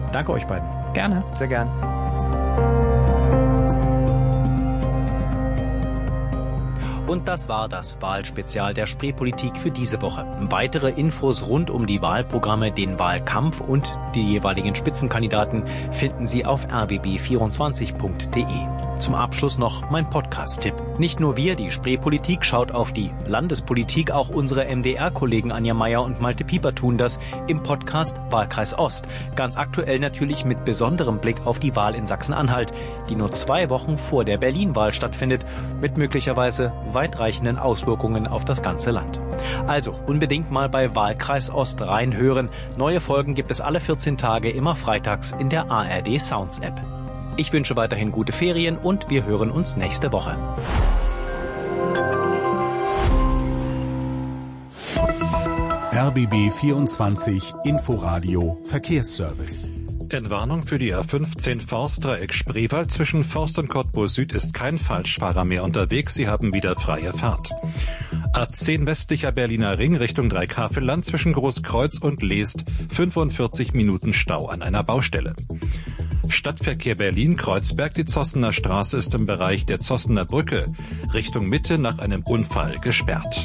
Danke euch beiden. Gerne. Sehr gern. Und das war das Wahlspezial der Spreepolitik für diese Woche. Weitere Infos rund um die Wahlprogramme, den Wahlkampf und die jeweiligen Spitzenkandidaten finden Sie auf rbb24.de. Zum Abschluss noch mein Podcast-Tipp. Nicht nur wir, die Spreepolitik, schaut auf die Landespolitik, auch unsere MDR-Kollegen Anja Meier und Malte Pieper tun das im Podcast Wahlkreis Ost. Ganz aktuell natürlich mit besonderem Blick auf die Wahl in Sachsen-Anhalt, die nur 2 Wochen vor der Berlin-Wahl stattfindet, mit möglicherweise weitreichenden Auswirkungen auf das ganze Land. Also unbedingt mal bei Wahlkreis Ost reinhören. Neue Folgen gibt es alle 14 Tage, immer freitags in der ARD Sounds App. Ich wünsche weiterhin gute Ferien und wir hören uns nächste Woche. RBB 24 Inforadio Verkehrsservice. Entwarnung für die A15 Forstdreieck Spreewald zwischen Forst und Cottbus Süd ist kein Falschfahrer mehr unterwegs. Sie haben wieder freie Fahrt. A10 westlicher Berliner Ring Richtung Dreikafelland zwischen Großkreuz und Leest 45 Minuten Stau an einer Baustelle. Stadtverkehr Berlin-Kreuzberg, die Zossener Straße ist im Bereich der Zossener Brücke Richtung Mitte nach einem Unfall gesperrt.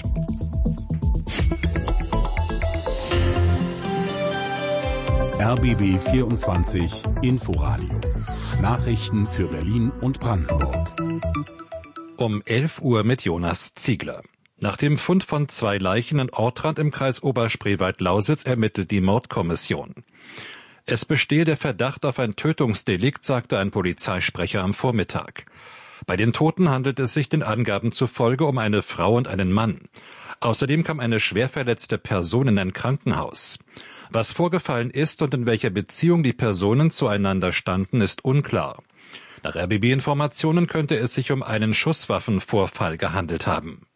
RBB 24 Inforadio. Nachrichten für Berlin und Brandenburg. Um 11 Uhr mit Jonas Ziegler. Nach dem Fund von 2 Leichen in Ortrand im Kreis Oberspreewald-Lausitz ermittelt die Mordkommission. Es bestehe der Verdacht auf ein Tötungsdelikt, sagte ein Polizeisprecher am Vormittag. Bei den Toten handelt es sich den Angaben zufolge um eine Frau und einen Mann. Außerdem kam eine schwer verletzte Person in ein Krankenhaus. Was vorgefallen ist und in welcher Beziehung die Personen zueinander standen, ist unklar. Nach RBB-Informationen könnte es sich um einen Schusswaffenvorfall gehandelt haben.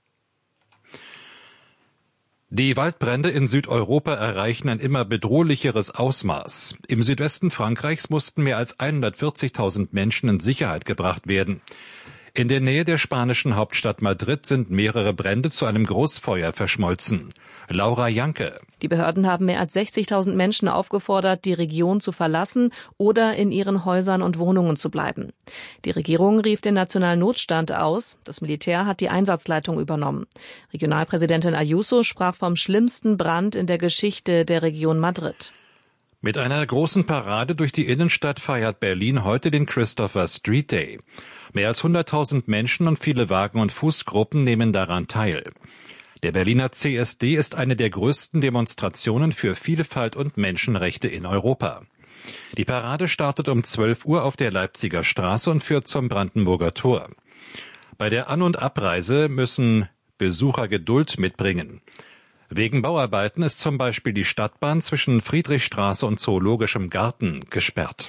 Die Waldbrände in Südeuropa erreichen ein immer bedrohlicheres Ausmaß. Im Südwesten Frankreichs mussten mehr als 140.000 Menschen in Sicherheit gebracht werden. In der Nähe der spanischen Hauptstadt Madrid sind mehrere Brände zu einem Großfeuer verschmolzen. Laura Janke. Die Behörden haben mehr als 60.000 Menschen aufgefordert, die Region zu verlassen oder in ihren Häusern und Wohnungen zu bleiben. Die Regierung rief den nationalen Notstand aus. Das Militär hat die Einsatzleitung übernommen. Regionalpräsidentin Ayuso sprach vom schlimmsten Brand in der Geschichte der Region Madrid. Mit einer großen Parade durch die Innenstadt feiert Berlin heute den Christopher Street Day. Mehr als 100.000 Menschen und viele Wagen- und Fußgruppen nehmen daran teil. Der Berliner CSD ist eine der größten Demonstrationen für Vielfalt und Menschenrechte in Europa. Die Parade startet um 12 Uhr auf der Leipziger Straße und führt zum Brandenburger Tor. Bei der An- und Abreise müssen Besucher Geduld mitbringen. Wegen Bauarbeiten ist zum Beispiel die Stadtbahn zwischen Friedrichstraße und Zoologischem Garten gesperrt.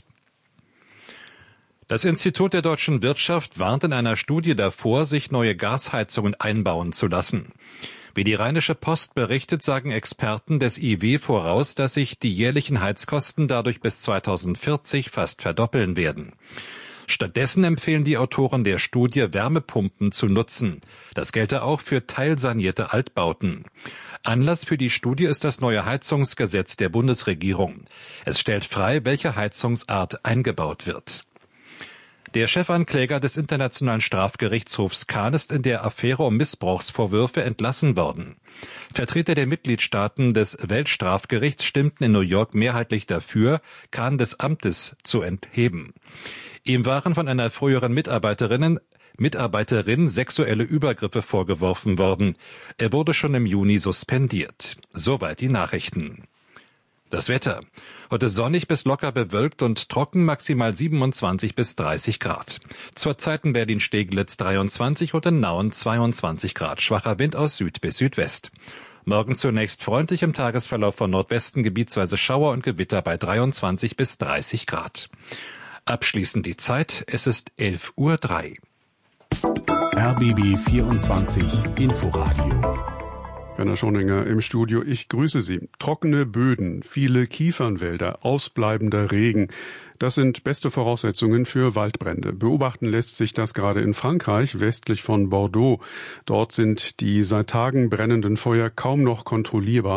Das Institut der deutschen Wirtschaft warnt in einer Studie davor, sich neue Gasheizungen einbauen zu lassen. Wie die Rheinische Post berichtet, sagen Experten des IW voraus, dass sich die jährlichen Heizkosten dadurch bis 2040 fast verdoppeln werden. Stattdessen empfehlen die Autoren der Studie, Wärmepumpen zu nutzen. Das gelte auch für teilsanierte Altbauten. Anlass für die Studie ist das neue Heizungsgesetz der Bundesregierung. Es stellt frei, welche Heizungsart eingebaut wird. Der Chefankläger des Internationalen Strafgerichtshofs Kahn ist in der Affäre um Missbrauchsvorwürfe entlassen worden. Vertreter der Mitgliedstaaten des Weltstrafgerichts stimmten in New York mehrheitlich dafür, Kahn des Amtes zu entheben. Ihm waren von einer früheren Mitarbeiterin sexuelle Übergriffe vorgeworfen worden. Er wurde schon im Juni suspendiert. Soweit die Nachrichten. Das Wetter. Heute sonnig bis locker bewölkt und trocken, maximal 27 bis 30 Grad. Zurzeit in Berlin-Steglitz 23 und in Nauen 22 Grad. Schwacher Wind aus Süd bis Südwest. Morgen zunächst freundlich, im Tagesverlauf von Nordwesten gebietsweise Schauer und Gewitter bei 23 bis 30 Grad. Abschließend die Zeit, es ist 11:03 Uhr. RBB 24 Inforadio. Werner Schoninger im Studio. Ich grüße Sie. Trockene Böden, viele Kiefernwälder, ausbleibender Regen. Das sind beste Voraussetzungen für Waldbrände. Beobachten lässt sich das gerade in Frankreich, westlich von Bordeaux. Dort sind die seit Tagen brennenden Feuer kaum noch kontrollierbar.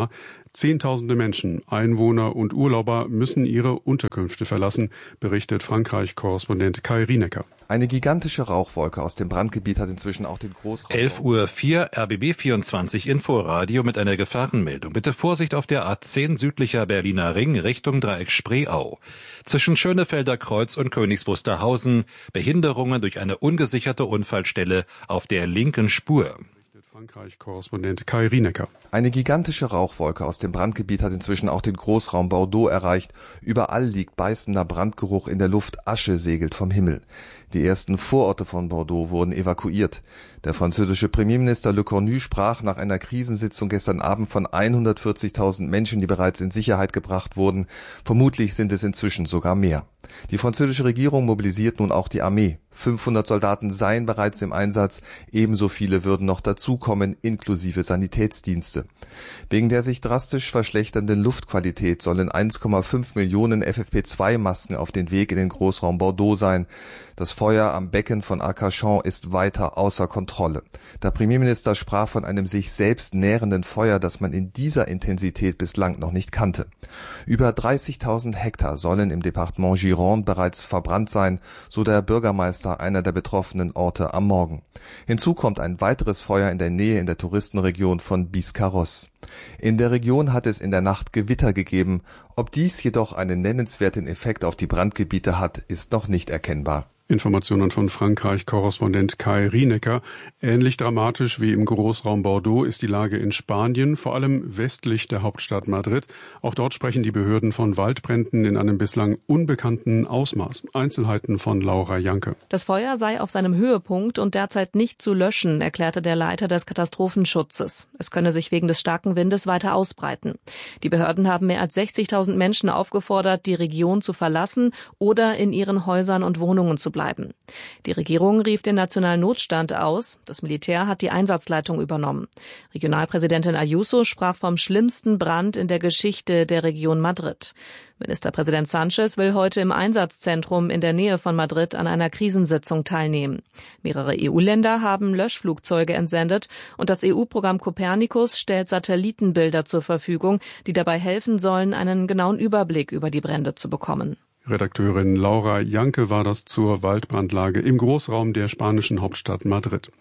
Zehntausende Menschen, Einwohner und Urlauber müssen ihre Unterkünfte verlassen, berichtet Frankreich-Korrespondent Kai Rienecker. Eine gigantische Rauchwolke aus dem Brandgebiet hat inzwischen auch den Großraum... 11:04 Uhr, RBB 24 Inforadio mit einer Gefahrenmeldung. Bitte Vorsicht auf der A10 südlicher Berliner Ring Richtung Dreieck Spreeau. Zwischen Schönefelder Kreuz und Königs Behinderungen durch eine ungesicherte Unfallstelle auf der linken Spur. Frankreich-Korrespondent Kai Rienecker. Eine gigantische Rauchwolke aus dem Brandgebiet hat inzwischen auch den Großraum Bordeaux erreicht. Überall liegt beißender Brandgeruch in der Luft, Asche segelt vom Himmel. Die ersten Vororte von Bordeaux wurden evakuiert. Der französische Premierminister Le Cornu sprach nach einer Krisensitzung gestern Abend von 140.000 Menschen, die bereits in Sicherheit gebracht wurden. Vermutlich sind es inzwischen sogar mehr. Die französische Regierung mobilisiert nun auch die Armee. 500 Soldaten seien bereits im Einsatz, ebenso viele würden noch dazukommen, inklusive Sanitätsdienste. Wegen der sich drastisch verschlechternden Luftqualität sollen 1,5 Millionen FFP2-Masken auf den Weg in den Großraum Bordeaux sein. Das Feuer am Becken von Arcachon ist weiter außer Kontrolle. Der Premierminister sprach von einem sich selbst nährenden Feuer, das man in dieser Intensität bislang noch nicht kannte. Über 30.000 Hektar sollen im Departement Gironde bereits verbrannt sein, so der Bürgermeister einer der betroffenen Orte am Morgen. Hinzu kommt ein weiteres Feuer in der Nähe in der Touristenregion von Biscarrosse. In der Region hat es in der Nacht Gewitter gegeben. Ob dies jedoch einen nennenswerten Effekt auf die Brandgebiete hat, ist noch nicht erkennbar. Informationen von Frankreich-Korrespondent Kai Rienecker. Ähnlich dramatisch wie im Großraum Bordeaux ist die Lage in Spanien, vor allem westlich der Hauptstadt Madrid. Auch dort sprechen die Behörden von Waldbränden in einem bislang unbekannten Ausmaß. Einzelheiten von Laura Janke. Das Feuer sei auf seinem Höhepunkt und derzeit nicht zu löschen, erklärte der Leiter des Katastrophenschutzes. Es könne sich wegen des starken Windes weiter ausbreiten. Die Behörden haben mehr als 60.000 Menschen aufgefordert, die Region zu verlassen oder in ihren Häusern und Wohnungen zu bleiben. Die Regierung rief den nationalen Notstand aus. Das Militär hat die Einsatzleitung übernommen. Regionalpräsidentin Ayuso sprach vom schlimmsten Brand in der Geschichte der Region Madrid. Ministerpräsident Sánchez will heute im Einsatzzentrum in der Nähe von Madrid an einer Krisensitzung teilnehmen. Mehrere EU-Länder haben Löschflugzeuge entsendet und das EU-Programm Copernicus stellt Satellitenbilder zur Verfügung, die dabei helfen sollen, einen genauen Überblick über die Brände zu bekommen. Redakteurin Laura Janke war das zur Waldbrandlage im Großraum der spanischen Hauptstadt Madrid.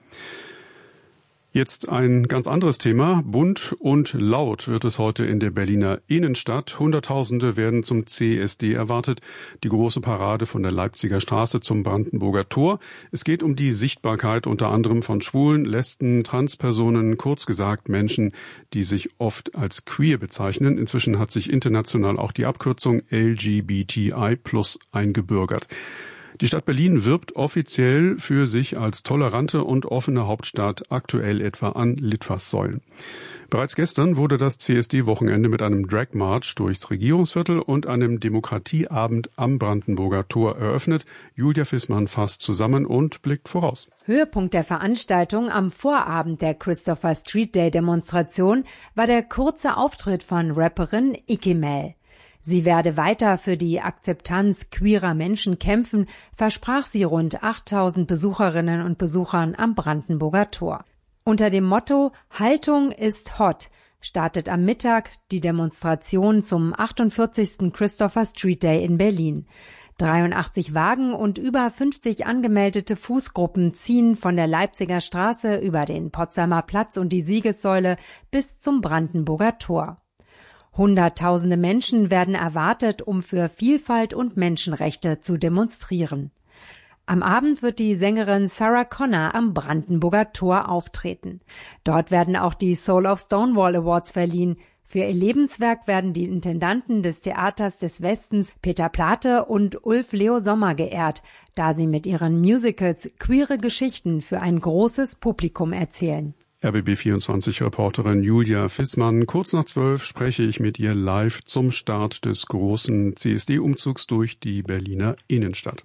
Jetzt ein ganz anderes Thema. Bunt und laut wird es heute in der Berliner Innenstadt. Hunderttausende werden zum CSD erwartet. Die große Parade von der Leipziger Straße zum Brandenburger Tor. Es geht um die Sichtbarkeit unter anderem von Schwulen, Lesben, Transpersonen, kurz gesagt Menschen, die sich oft als queer bezeichnen. Inzwischen hat sich international auch die Abkürzung LGBTI+ eingebürgert. Die Stadt Berlin wirbt offiziell für sich als tolerante und offene Hauptstadt, aktuell etwa an Litfaßsäulen. Bereits gestern wurde das CSD-Wochenende mit einem Drag March durchs Regierungsviertel und einem Demokratieabend am Brandenburger Tor eröffnet. Julia Fissmann fasst zusammen und blickt voraus. Höhepunkt der Veranstaltung am Vorabend der Christopher Street Day Demonstration war der kurze Auftritt von Rapperin Icki Mel. Sie werde weiter für die Akzeptanz queerer Menschen kämpfen, versprach sie rund 8.000 Besucherinnen und Besuchern am Brandenburger Tor. Unter dem Motto »Haltung ist hot« startet am Mittag die Demonstration zum 48. Christopher Street Day in Berlin. 83 Wagen und über 50 angemeldete Fußgruppen ziehen von der Leipziger Straße über den Potsdamer Platz und die Siegessäule bis zum Brandenburger Tor. Hunderttausende Menschen werden erwartet, um für Vielfalt und Menschenrechte zu demonstrieren. Am Abend wird die Sängerin Sarah Connor am Brandenburger Tor auftreten. Dort werden auch die Soul of Stonewall Awards verliehen. Für ihr Lebenswerk werden die Intendanten des Theaters des Westens Peter Plate und Ulf Leo Sommer geehrt, da sie mit ihren Musicals queere Geschichten für ein großes Publikum erzählen. RBB24-Reporterin Julia Fissmann. Kurz nach 12 spreche ich mit ihr live zum Start des großen CSD-Umzugs durch die Berliner Innenstadt.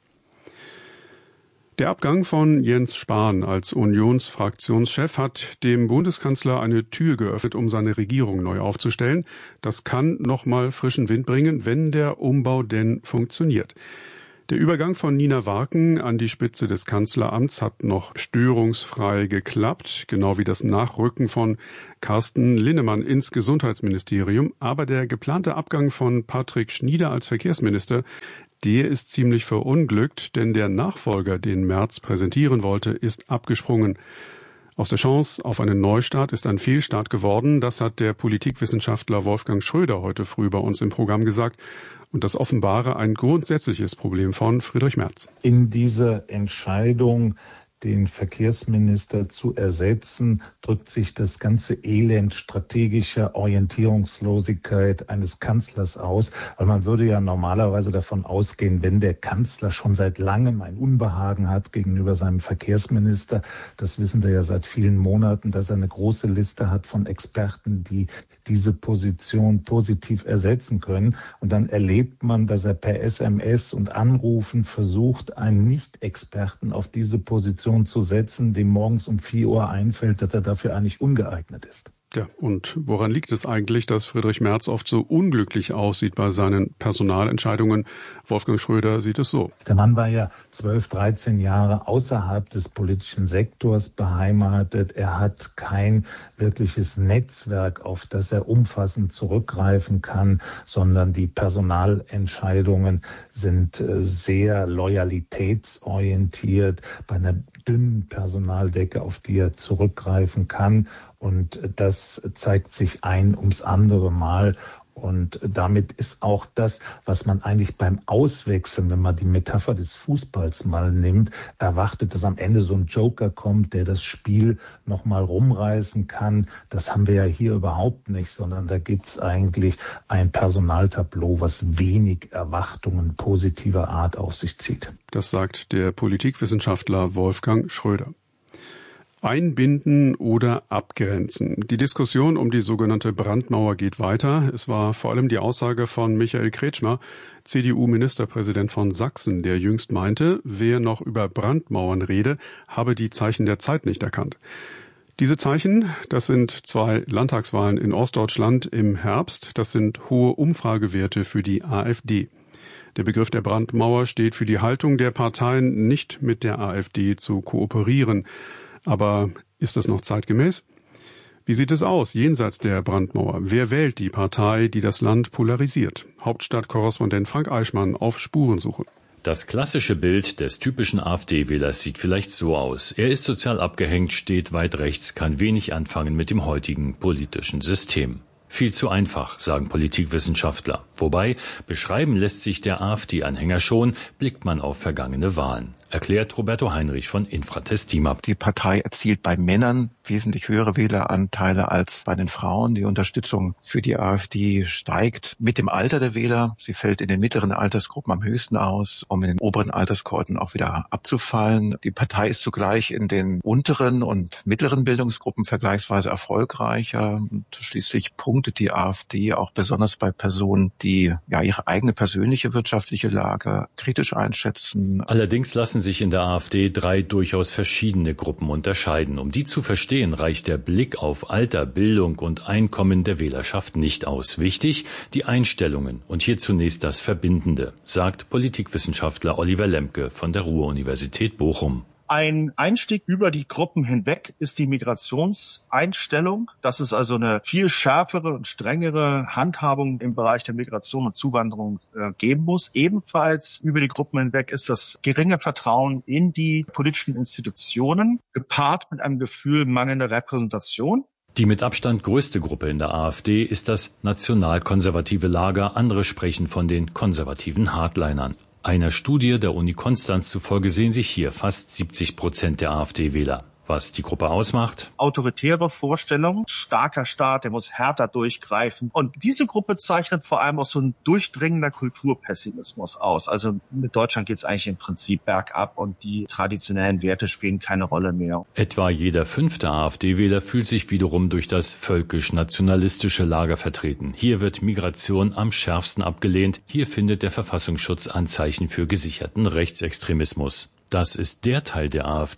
Der Abgang von Jens Spahn als Unionsfraktionschef hat dem Bundeskanzler eine Tür geöffnet, um seine Regierung neu aufzustellen. Das kann nochmal frischen Wind bringen, wenn der Umbau denn funktioniert. Der Übergang von Nina Warken an die Spitze des Kanzleramts hat noch störungsfrei geklappt, genau wie das Nachrücken von Carsten Linnemann ins Gesundheitsministerium. Aber der geplante Abgang von Patrick Schnieder als Verkehrsminister, der ist ziemlich verunglückt, denn der Nachfolger, den Merz präsentieren wollte, ist abgesprungen. Aus der Chance auf einen Neustart ist ein Fehlstart geworden. Das hat der Politikwissenschaftler Wolfgang Schröder heute früh bei uns im Programm gesagt. Und das offenbare ein grundsätzliches Problem von Friedrich Merz. In dieser Entscheidung, den Verkehrsminister zu ersetzen, drückt sich das ganze Elend strategischer Orientierungslosigkeit eines Kanzlers aus. Weil man würde ja normalerweise davon ausgehen, wenn der Kanzler schon seit langem ein Unbehagen hat gegenüber seinem Verkehrsminister, das wissen wir ja seit vielen Monaten, dass er eine große Liste hat von Experten, die diese Position positiv ersetzen können. Und dann erlebt man, dass er per SMS und Anrufen versucht, einen Nicht-Experten auf diese Position zu setzen, dem morgens um 4 Uhr einfällt, dass er dafür eigentlich ungeeignet ist. Ja, und woran liegt es eigentlich, dass Friedrich Merz oft so unglücklich aussieht bei seinen Personalentscheidungen? Wolfgang Schröder sieht es so. Der Mann war ja 12, 13 Jahre außerhalb des politischen Sektors beheimatet. Er hat kein wirkliches Netzwerk, auf das er umfassend zurückgreifen kann, sondern die Personalentscheidungen sind sehr loyalitätsorientiert, bei einer dünnen Personaldecke, auf die er zurückgreifen kann. Und das zeigt sich ein ums andere Mal. Und damit ist auch das, was man eigentlich beim Auswechseln, wenn man die Metapher des Fußballs mal nimmt, erwartet, dass am Ende so ein Joker kommt, der das Spiel nochmal rumreißen kann. Das haben wir ja hier überhaupt nicht, sondern da gibt's eigentlich ein Personaltableau, was wenig Erwartungen positiver Art auf sich zieht. Das sagt der Politikwissenschaftler Wolfgang Schröder. Einbinden oder abgrenzen. Die Diskussion um die sogenannte Brandmauer geht weiter. Es war vor allem die Aussage von Michael Kretschmer, CDU-Ministerpräsident von Sachsen, der jüngst meinte, wer noch über Brandmauern rede, habe die Zeichen der Zeit nicht erkannt. Diese Zeichen, das sind 2 Landtagswahlen in Ostdeutschland im Herbst. Das sind hohe Umfragewerte für die AfD. Der Begriff der Brandmauer steht für die Haltung der Parteien, nicht mit der AfD zu kooperieren. Aber ist das noch zeitgemäß? Wie sieht es aus jenseits der Brandmauer? Wer wählt die Partei, die das Land polarisiert? Hauptstadtkorrespondent Frank Eichmann auf Spurensuche. Das klassische Bild des typischen AfD-Wählers sieht vielleicht so aus. Er ist sozial abgehängt, steht weit rechts, kann wenig anfangen mit dem heutigen politischen System. Viel zu einfach, sagen Politikwissenschaftler. Wobei, beschreiben lässt sich der AfD-Anhänger schon, blickt man auf vergangene Wahlen. Erklärt Roberto Heinrich von Infratest Team-Up. Die Partei erzielt bei Männern wesentlich höhere Wähleranteile als bei den Frauen. Die Unterstützung für die AfD steigt mit dem Alter der Wähler. Sie fällt in den mittleren Altersgruppen am höchsten aus, um in den oberen Alterskohorten auch wieder abzufallen. Die Partei ist zugleich in den unteren und mittleren Bildungsgruppen vergleichsweise erfolgreicher. Und schließlich punktet die AfD auch besonders bei Personen, die ihre eigene persönliche wirtschaftliche Lage kritisch einschätzen. Allerdings lassen sich in der AfD 3 durchaus verschiedene Gruppen unterscheiden. Um die zu verstehen, reicht der Blick auf Alter, Bildung und Einkommen der Wählerschaft nicht aus. Wichtig, die Einstellungen und hier zunächst das Verbindende, sagt Politikwissenschaftler Oliver Lemke von der Ruhr-Universität Bochum. Ein Einstieg über die Gruppen hinweg ist die Migrationseinstellung. Das ist also eine viel schärfere und strengere Handhabung im Bereich der Migration und Zuwanderung geben muss. Ebenfalls über die Gruppen hinweg ist das geringe Vertrauen in die politischen Institutionen, gepaart mit einem Gefühl mangelnder Repräsentation. Die mit Abstand größte Gruppe in der AfD ist das nationalkonservative Lager. Andere sprechen von den konservativen Hardlinern. Einer Studie der Uni Konstanz zufolge sehen sich hier fast 70% der AfD-Wähler. Was die Gruppe ausmacht? Autoritäre Vorstellungen, starker Staat, der muss härter durchgreifen. Und diese Gruppe zeichnet vor allem auch so ein durchdringender Kulturpessimismus aus. Also mit Deutschland geht es eigentlich im Prinzip bergab und die traditionellen Werte spielen keine Rolle mehr. Etwa jeder 5. AfD-Wähler fühlt sich wiederum durch das völkisch-nationalistische Lager vertreten. Hier wird Migration am schärfsten abgelehnt. Hier findet der Verfassungsschutz Anzeichen für gesicherten Rechtsextremismus. Das ist der Teil der AfD,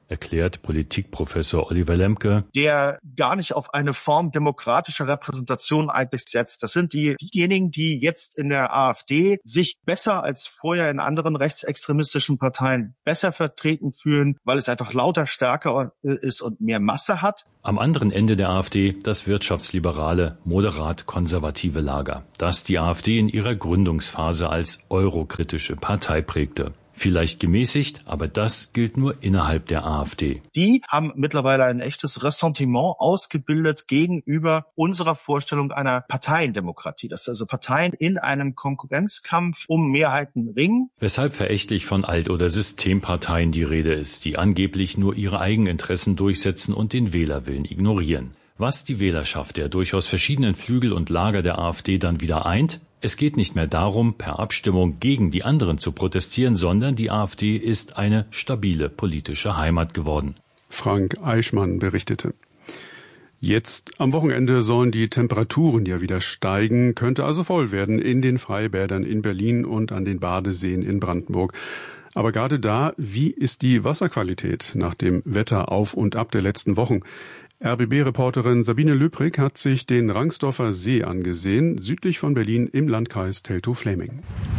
erklärt Politikprofessor Oliver Lemke, der gar nicht auf eine Form demokratischer Repräsentation eigentlich setzt. Das sind diejenigen, die jetzt in der AfD sich besser als vorher in anderen rechtsextremistischen Parteien besser vertreten fühlen, weil es einfach lauter, stärker ist und mehr Masse hat. Am anderen Ende der AfD das wirtschaftsliberale, moderat-konservative Lager, das die AfD in ihrer Gründungsphase als eurokritische Partei prägte. Vielleicht gemäßigt, aber das gilt nur innerhalb der AfD. Die haben mittlerweile ein echtes Ressentiment ausgebildet gegenüber unserer Vorstellung einer Parteiendemokratie. Das ist also Parteien in einem Konkurrenzkampf um Mehrheiten ringen. Weshalb verächtlich von Alt- oder Systemparteien die Rede ist, die angeblich nur ihre Eigeninteressen durchsetzen und den Wählerwillen ignorieren. Was die Wählerschaft der durchaus verschiedenen Flügel und Lager der AfD dann wieder eint? Es geht nicht mehr darum, per Abstimmung gegen die anderen zu protestieren, sondern die AfD ist eine stabile politische Heimat geworden. Frank Eichmann berichtete. Jetzt am Wochenende sollen die Temperaturen ja wieder steigen, könnte also voll werden in den Freibädern in Berlin und an den Badeseen in Brandenburg. Aber gerade da, wie ist die Wasserqualität nach dem Wetter auf und ab der letzten Wochen? RBB-Reporterin Sabine Löbrig hat sich den Rangsdorfer See angesehen, südlich von Berlin im Landkreis Teltow-Fläming.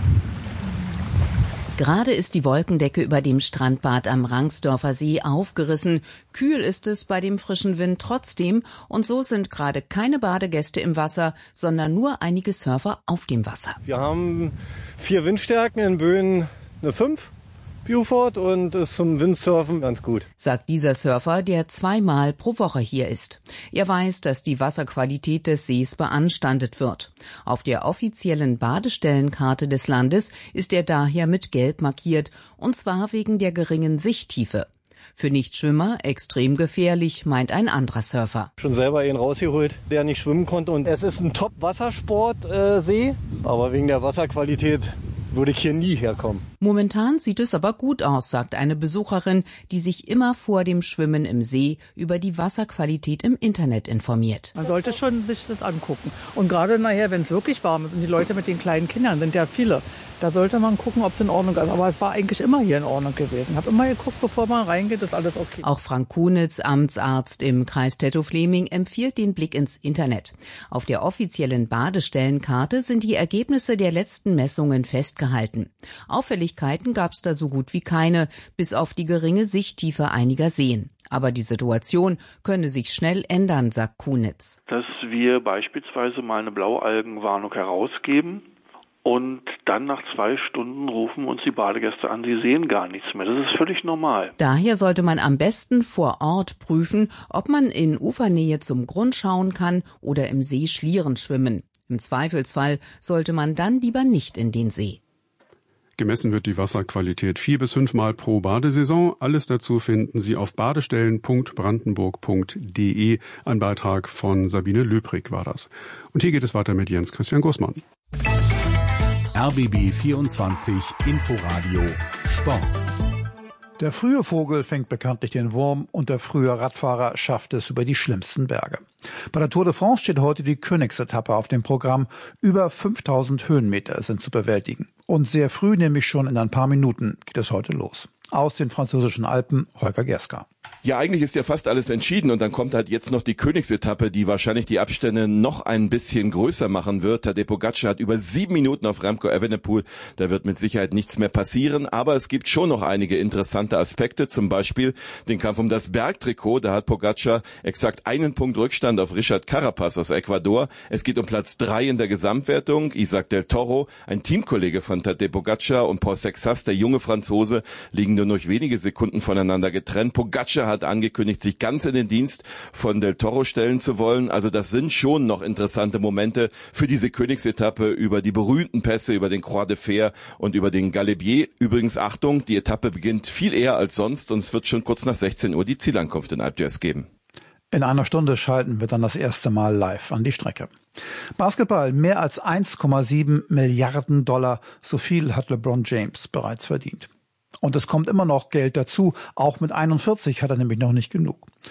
Gerade ist die Wolkendecke über dem Strandbad am Rangsdorfer See aufgerissen. Kühl ist es bei dem frischen Wind trotzdem und so sind gerade keine Badegäste im Wasser, sondern nur einige Surfer auf dem Wasser. Wir haben 4 Windstärken in Böen, eine 5. Beaufort und ist zum Windsurfen ganz gut, sagt dieser Surfer, der 2-mal pro Woche hier ist. Er weiß, dass die Wasserqualität des Sees beanstandet wird. Auf der offiziellen Badestellenkarte des Landes ist er daher mit Gelb markiert, und zwar wegen der geringen Sichttiefe. Für Nichtschwimmer extrem gefährlich, meint ein anderer Surfer. Schon selber ihn rausgeholt, der nicht schwimmen konnte, und es ist ein Top-Wassersport-See, aber wegen der Wasserqualität würde ich hier nie herkommen. Momentan sieht es aber gut aus, sagt eine Besucherin, die sich immer vor dem Schwimmen im See über die Wasserqualität im Internet informiert. Man sollte schon sich das angucken. Und gerade nachher, wenn es wirklich warm ist und die Leute mit den kleinen Kindern sind ja viele, da sollte man gucken, ob es in Ordnung ist. Aber es war eigentlich immer hier in Ordnung gewesen. Ich habe immer geguckt, bevor man reingeht, ist alles okay. Auch Frank Kunitz, Amtsarzt im Kreis Teltow-Fläming, empfiehlt den Blick ins Internet. Auf der offiziellen Badestellenkarte sind die Ergebnisse der letzten Messungen festgehalten. Auffälligkeiten gab es da so gut wie keine, bis auf die geringe Sichttiefe einiger Seen. Aber die Situation könne sich schnell ändern, sagt Kunitz. Dass wir beispielsweise mal eine Blaualgenwarnung herausgeben und dann nach 2 Stunden rufen uns die Badegäste an, sie sehen gar nichts mehr. Das ist völlig normal. Daher sollte man am besten vor Ort prüfen, ob man in Ufernähe zum Grund schauen kann oder im See Schlieren schwimmen. Im Zweifelsfall sollte man dann lieber nicht in den See. Gemessen wird die Wasserqualität 4 bis 5 Mal pro Badesaison. Alles dazu finden Sie auf badestellen.brandenburg.de. Ein Beitrag von Sabine Löbrig war das. Und hier geht es weiter mit Jens Christian Gußmann. RBB 24 Inforadio Sport. Der frühe Vogel fängt bekanntlich den Wurm und der frühe Radfahrer schafft es über die schlimmsten Berge. Bei der Tour de France steht heute die Königsetappe auf dem Programm. Über 5000 Höhenmeter sind zu bewältigen. Und sehr früh, nämlich schon in ein paar Minuten, geht es heute los. Aus den französischen Alpen, Holger Gerska. Ja, eigentlich ist ja fast alles entschieden und dann kommt halt jetzt noch die Königsetappe, die wahrscheinlich die Abstände noch ein bisschen größer machen wird. Tadej Pogačar hat über 7 Minuten auf Remco Evenepoel. Da wird mit Sicherheit nichts mehr passieren, aber es gibt schon noch einige interessante Aspekte, zum Beispiel den Kampf um das Bergtrikot. Da hat Pogačar exakt 1 Punkt Rückstand auf Richard Carapaz aus Ecuador. Es geht um Platz 3 in der Gesamtwertung. Isaac del Toro, ein Teamkollege von Tadej Pogačar, und Paul Sexas, der junge Franzose, liegen nur noch wenige Sekunden voneinander getrennt. Pogačar hat angekündigt, sich ganz in den Dienst von Del Toro stellen zu wollen. Also das sind schon noch interessante Momente für diese Königsetappe über die berühmten Pässe, über den Croix de Fer und über den Galibier. Übrigens, Achtung, die Etappe beginnt viel eher als sonst und es wird schon kurz nach 16 Uhr die Zielankunft in Alpe d'Huez geben. In einer Stunde schalten wir dann das erste Mal live an die Strecke. Basketball, mehr als 1,7 Milliarden $, so viel hat LeBron James bereits verdient. Und es kommt immer noch Geld dazu, auch mit 41 hat er nämlich noch nicht genug.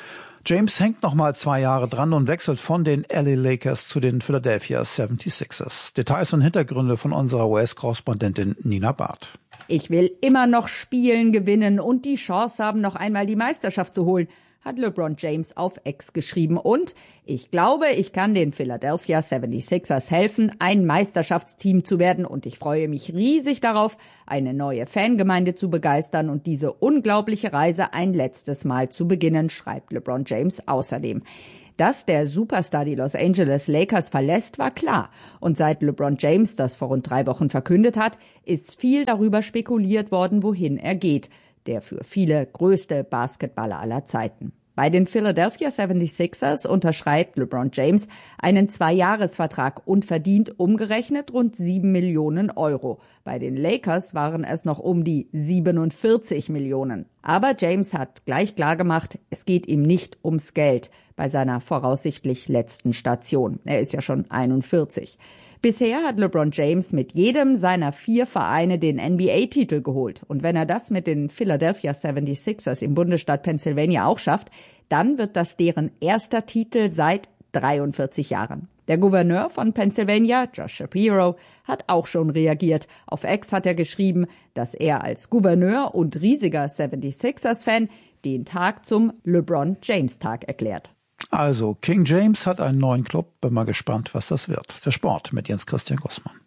James hängt nochmal 2 Jahre dran und wechselt von den LA Lakers zu den Philadelphia 76ers. Details und Hintergründe von unserer US-Korrespondentin Nina Barth. Ich will immer noch spielen, gewinnen und die Chance haben, noch einmal die Meisterschaft zu holen, hat LeBron James auf X geschrieben. Und ich glaube, ich kann den Philadelphia 76ers helfen, ein Meisterschaftsteam zu werden. Und ich freue mich riesig darauf, eine neue Fangemeinde zu begeistern und diese unglaubliche Reise ein letztes Mal zu beginnen, schreibt LeBron James außerdem. Dass der Superstar die Los Angeles Lakers verlässt, war klar. Und seit LeBron James das vor rund 3 Wochen verkündet hat, ist viel darüber spekuliert worden, wohin er geht. Der für viele größte Basketballer aller Zeiten. Bei den Philadelphia 76ers unterschreibt LeBron James einen 2-Jahres-Vertrag und verdient umgerechnet rund 7 Millionen Euro. Bei den Lakers waren es noch um die 47 Millionen. Aber James hat gleich klargemacht, es geht ihm nicht ums Geld bei seiner voraussichtlich letzten Station. Er ist ja schon 41. Bisher hat LeBron James mit jedem seiner 4 Vereine den NBA-Titel geholt. Und wenn er das mit den Philadelphia 76ers im Bundesstaat Pennsylvania auch schafft, dann wird das deren erster Titel seit 43 Jahren. Der Gouverneur von Pennsylvania, Josh Shapiro, hat auch schon reagiert. Auf X hat er geschrieben, dass er als Gouverneur und riesiger 76ers-Fan den Tag zum LeBron James-Tag erklärt. Also, King James hat einen neuen Club. Bin mal gespannt, was das wird. Der Sport mit Jens Christian Gussmann.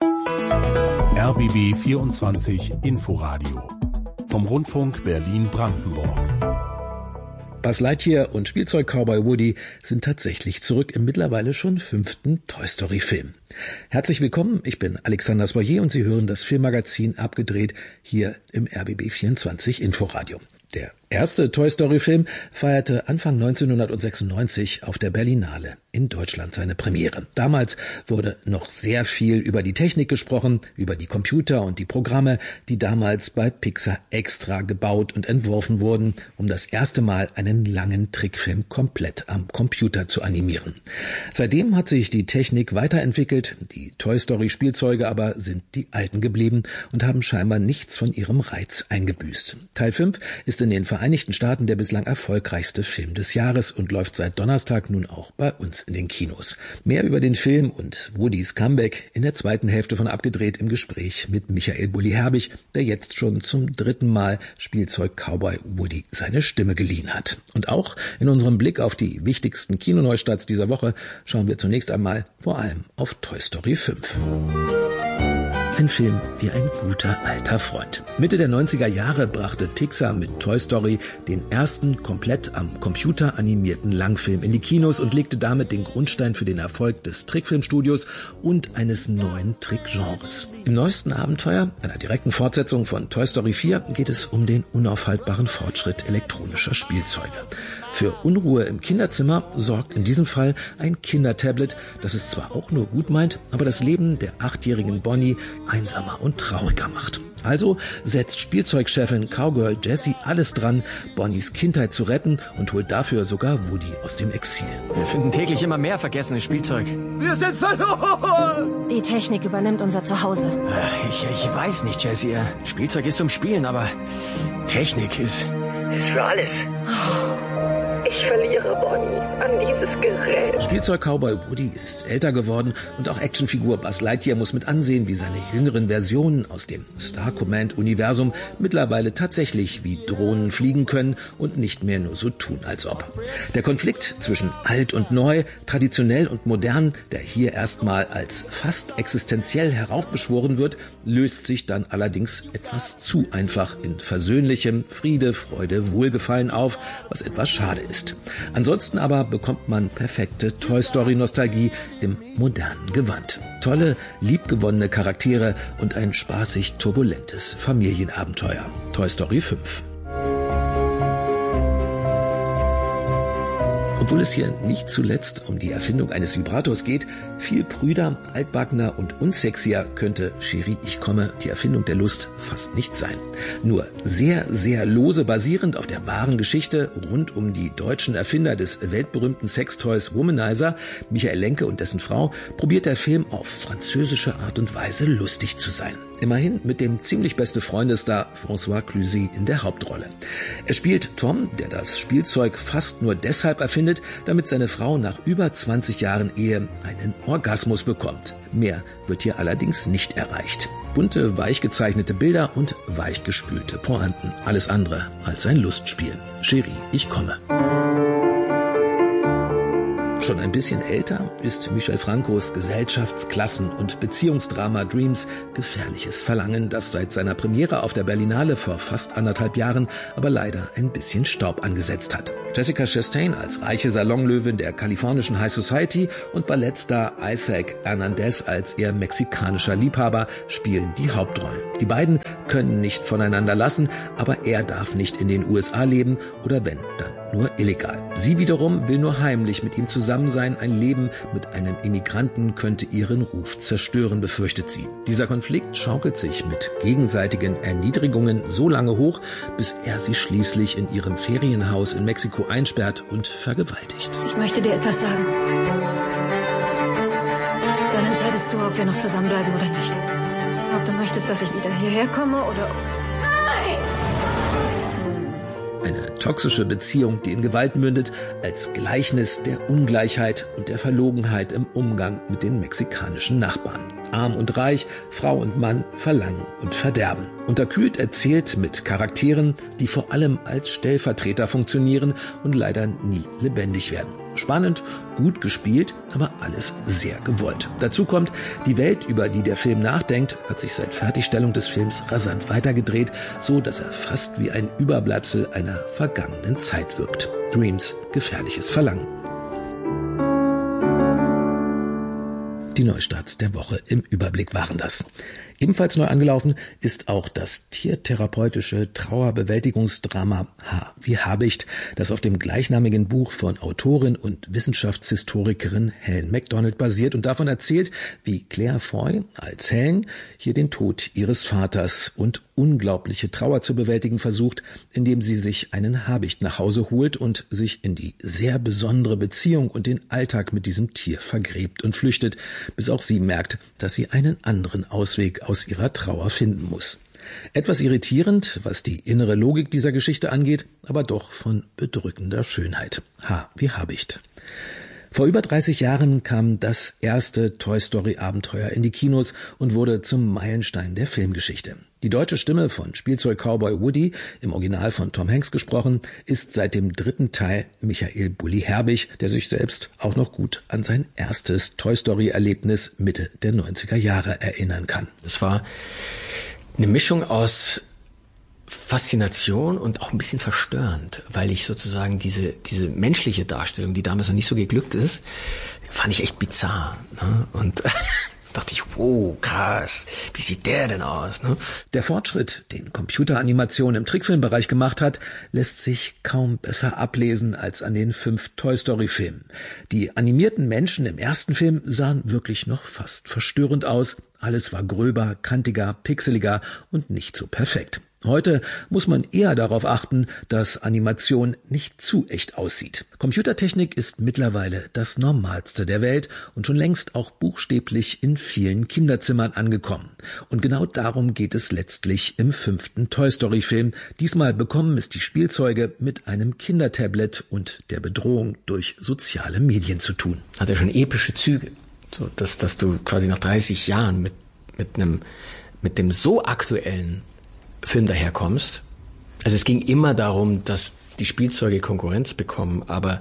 RBB 24 Inforadio vom Rundfunk Berlin-Brandenburg. Buzz Lightyear und Spielzeug-Cowboy Woody sind tatsächlich zurück im mittlerweile schon 5. Toy-Story-Film. Herzlich willkommen, ich bin Alexander Soyer und Sie hören das Filmmagazin Abgedreht hier im RBB 24 Inforadio. Der erste Toy-Story-Film feierte Anfang 1996 auf der Berlinale in Deutschland seine Premiere. Damals wurde noch sehr viel über die Technik gesprochen, über die Computer und die Programme, die damals bei Pixar extra gebaut und entworfen wurden, um das erste Mal einen langen Trickfilm komplett am Computer zu animieren. Seitdem hat sich die Technik weiterentwickelt, die Toy-Story-Spielzeuge aber sind die alten geblieben und haben scheinbar nichts von ihrem Reiz eingebüßt. Teil 5 ist in den Vereinigten Staaten der bislang erfolgreichste Film des Jahres und läuft seit Donnerstag nun auch bei uns in den Kinos. Mehr über den Film und Woodys Comeback in der zweiten Hälfte von Abgedreht im Gespräch mit Michael Bulli-Herbig, der jetzt schon zum 3. Mal Spielzeug-Cowboy Woody seine Stimme geliehen hat. Und auch in unserem Blick auf die wichtigsten Kinoneustarts dieser Woche schauen wir zunächst einmal vor allem auf Toy Story 5. Ein Film wie ein guter alter Freund. Mitte der 90er Jahre brachte Pixar mit Toy Story den ersten komplett am Computer animierten Langfilm in die Kinos und legte damit den Grundstein für den Erfolg des Trickfilmstudios und eines neuen Trickgenres. Im neuesten Abenteuer, einer direkten Fortsetzung von Toy Story 4, geht es um den unaufhaltbaren Fortschritt elektronischer Spielzeuge. Für Unruhe im Kinderzimmer sorgt in diesem Fall ein Kindertablet, das es zwar auch nur gut meint, aber das Leben der 8-jährigen Bonnie einsamer und trauriger macht. Also setzt Spielzeugchefin Cowgirl Jessie alles dran, Bonnies Kindheit zu retten und holt dafür sogar Woody aus dem Exil. Wir finden täglich immer mehr vergessenes Spielzeug. Wir sind verloren! Die Technik übernimmt unser Zuhause. Ich weiß nicht, Jessie. Spielzeug ist zum Spielen, aber Technik ist für alles. Ich verliere Bonnie an dieses Gerät. Spielzeug-Cowboy Woody ist älter geworden und auch Actionfigur Buzz Lightyear muss mit ansehen, wie seine jüngeren Versionen aus dem Star Command-Universum mittlerweile tatsächlich wie Drohnen fliegen können und nicht mehr nur so tun, als ob. Der Konflikt zwischen alt und neu, traditionell und modern, der hier erstmal als fast existenziell heraufbeschworen wird, löst sich dann allerdings etwas zu einfach in versöhnlichem Friede, Freude, Wohlgefallen auf, was etwas schade ist. Ansonsten aber bekommt man perfekte Toy-Story-Nostalgie im modernen Gewand. Tolle, liebgewonnene Charaktere und ein spaßig turbulentes Familienabenteuer. Toy Story 5. Obwohl es hier nicht zuletzt um die Erfindung eines Vibrators geht, viel prüder, altbackener und unsexier könnte Chérie, ich komme, die Erfindung der Lust fast nicht sein. Nur sehr, sehr lose basierend auf der wahren Geschichte rund um die deutschen Erfinder des weltberühmten Sextoys Womanizer, Michael Lenke und dessen Frau, probiert der Film auf französische Art und Weise lustig zu sein. Immerhin mit dem ziemlich beste Freundesstar François Cluzet in der Hauptrolle. Er spielt Tom, der das Spielzeug fast nur deshalb erfindet, damit seine Frau nach über 20 Jahren Ehe einen Orgasmus bekommt. Mehr wird hier allerdings nicht erreicht. Bunte, weich gezeichnete Bilder und weichgespülte Pointen. Alles andere als ein Lustspiel. Chérie, ich komme. Schon ein bisschen älter ist Michel Francos Gesellschafts-, und Beziehungsdrama Dreams Gefährliches Verlangen, das seit seiner Premiere auf der Berlinale vor fast 1,5 Jahren aber leider ein bisschen Staub angesetzt hat. Jessica Chastain als reiche Salonlöwin der kalifornischen High Society und Ballettstar Isaac Hernandez als ihr mexikanischer Liebhaber spielen die Hauptrollen. Die beiden können nicht voneinander lassen, aber er darf nicht in den USA leben oder wenn, dann nur illegal. Sie wiederum will nur heimlich mit ihm zusammen sein. Ein Leben mit einem Immigranten könnte ihren Ruf zerstören, befürchtet sie. Dieser Konflikt schaukelt sich mit gegenseitigen Erniedrigungen so lange hoch, bis er sie schließlich in ihrem Ferienhaus in Mexiko einsperrt und vergewaltigt. Ich möchte dir etwas sagen. Dann entscheidest du, ob wir noch zusammenbleiben oder nicht. Ob du möchtest, dass ich wieder hierher komme oder... Nein! Eine toxische Beziehung, die in Gewalt mündet, als Gleichnis der Ungleichheit und der Verlogenheit im Umgang mit den mexikanischen Nachbarn. Arm und reich, Frau und Mann, Verlangen und Verderben. Unterkühlt erzählt mit Charakteren, die vor allem als Stellvertreter funktionieren und leider nie lebendig werden. Spannend, gut gespielt, aber alles sehr gewollt. Dazu kommt, die Welt, über die der Film nachdenkt, hat sich seit Fertigstellung des Films rasant weitergedreht, so dass er fast wie ein Überbleibsel einer vergangenen Zeit wirkt. Dreams, Gefährliches Verlangen. Die Neustarts der Woche im Überblick waren das. Ebenfalls neu angelaufen ist auch das tiertherapeutische Trauerbewältigungsdrama H wie Habicht, das auf dem gleichnamigen Buch von Autorin und Wissenschaftshistorikerin Helen MacDonald basiert und davon erzählt, wie Claire Foy als Helen hier den Tod ihres Vaters und unglaubliche Trauer zu bewältigen versucht, indem sie sich einen Habicht nach Hause holt und sich in die sehr besondere Beziehung und den Alltag mit diesem Tier vergräbt und flüchtet, bis auch sie merkt, dass sie einen anderen Ausweg aus ihrer Trauer finden muss. Etwas irritierend, was die innere Logik dieser Geschichte angeht, aber doch von bedrückender Schönheit. H wie Habicht. Vor über 30 Jahren kam das erste Toy-Story-Abenteuer in die Kinos und wurde zum Meilenstein der Filmgeschichte. Die deutsche Stimme von Spielzeug-Cowboy Woody, im Original von Tom Hanks gesprochen, ist seit dem 3. Teil Michael Bulli Herbig, der sich selbst auch noch gut an sein erstes Toy-Story-Erlebnis Mitte der 90er Jahre erinnern kann. Es war eine Mischung aus Faszination und auch ein bisschen verstörend, weil ich sozusagen diese menschliche Darstellung, die damals noch nicht so geglückt ist, fand ich echt bizarr, ne? Und dachte ich, wow, krass, wie sieht der denn aus? Ne? Der Fortschritt, den Computeranimation im Trickfilmbereich gemacht hat, lässt sich kaum besser ablesen als an den 5 Toy-Story-Filmen. Die animierten Menschen im ersten Film sahen wirklich noch fast verstörend aus. Alles war gröber, kantiger, pixeliger und nicht so perfekt. Heute muss man eher darauf achten, dass Animation nicht zu echt aussieht. Computertechnik ist mittlerweile das Normalste der Welt und schon längst auch buchstäblich in vielen Kinderzimmern angekommen. Und genau darum geht es letztlich im 5. Toy-Story-Film. Diesmal bekommen es die Spielzeuge mit einem Kindertablet und der Bedrohung durch soziale Medien zu tun. Hat ja schon epische Züge, so dass du quasi nach 30 Jahren mit dem so aktuellen Film daherkommst. Also es ging immer darum, dass die Spielzeuge Konkurrenz bekommen, aber